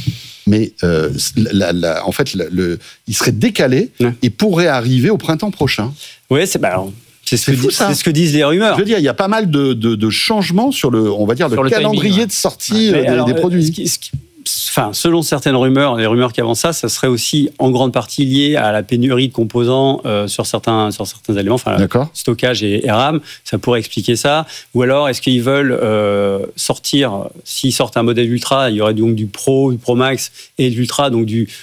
mais euh, la, la, en fait, le, le, il serait décalé ouais. et pourrait arriver au printemps prochain. Oui, c'est bah, alors, C'est ce, c'est, que fou, dit, ça. c'est ce que disent les rumeurs. Je veux dire, il y a pas mal de, de, de changements sur le, on va dire, le, le calendrier timing, ouais. de sortie ouais. des, alors, des produits. Ce qui, ce qui, enfin, selon certaines rumeurs, les rumeurs qui avancent ça, ça serait aussi en grande partie lié à la pénurie de composants euh, sur certains, sur certains éléments, enfin, stockage et, et RAM. Ça pourrait expliquer ça. Ou alors, est-ce qu'ils veulent euh, sortir, s'ils sortent un modèle Ultra, il y aurait donc du Pro, du Pro Max et de l'Ultra, donc du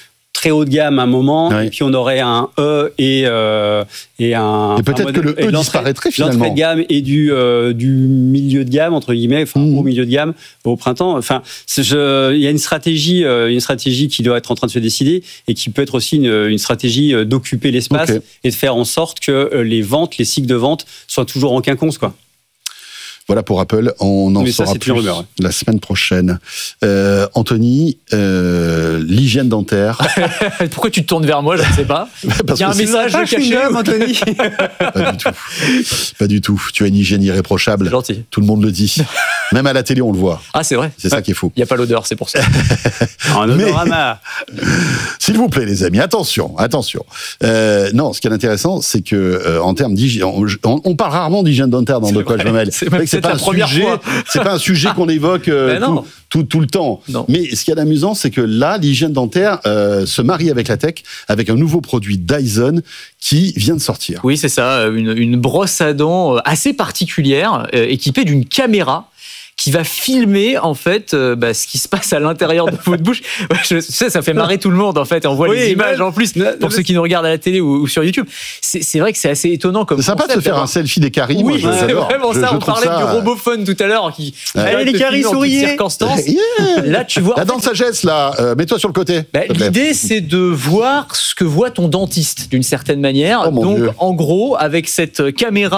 très haut de gamme à un moment, ouais. et puis on aurait un E et, euh, et un. Et peut-être un que le E disparaîtrait finalement. L'entrée de gamme et du, euh, du milieu de gamme, entre guillemets, enfin, mmh. au milieu de gamme, au printemps. Enfin, je, il y a une stratégie, euh, une stratégie qui doit être en train de se décider et qui peut être aussi une, une stratégie d'occuper l'espace okay. et de faire en sorte que les ventes, les cycles de vente soient toujours en quinconce, quoi. Voilà pour Apple, on en Mais saura ça, plus rumeur, ouais. la semaine prochaine. Euh, Anthony, euh, l'hygiène dentaire. Pourquoi tu te tournes vers moi, je ne sais pas. Parce Il y a un message de caché. Anthony. Pas du tout. Pas du tout. Tu as une hygiène irréprochable. C'est gentil. Tout le monde le dit. Même à la télé, on le voit. Ah, c'est vrai. C'est ouais. ça qui est fou. Il n'y a pas l'odeur, c'est pour ça. Un odorama. S'il vous plaît, les amis, attention, attention. Euh, non, ce qui est intéressant, c'est que euh, en termes d'hygiène, on, on, on parle rarement d'hygiène dentaire dans De quoi je me mêle. C'est, même, c'est pas la un première sujet. fois. C'est pas un sujet qu'on évoque euh, tout, tout, tout le temps. Non. Mais ce qui est amusant, c'est que là, l'hygiène dentaire euh, se marie avec la tech, avec un nouveau produit Dyson qui vient de sortir. Oui, c'est ça, une, une brosse à dents assez particulière, euh, équipée d'une caméra qui va filmer en fait euh, bah, ce qui se passe à l'intérieur de votre bouche. Je sais, ça fait marrer tout le monde en fait. On voit oui, les images en plus pour mais... ceux qui nous regardent à la télé ou, ou sur YouTube. C'est, c'est vrai que c'est assez étonnant comme. C'est sympa de se faire un selfie des caries. Oui, moi, c'est j'adore. vraiment je, ça. je on parlait ça... du robophone tout à l'heure qui. Allez les caries, souriez. Circonstances. Yeah. Là, tu vois. La dent de sagesse là. Euh, mets-toi sur le côté. Bah, l'idée, c'est de voir ce que voit ton dentiste d'une certaine manière. Oh, donc, Dieu. en gros, avec cette caméra.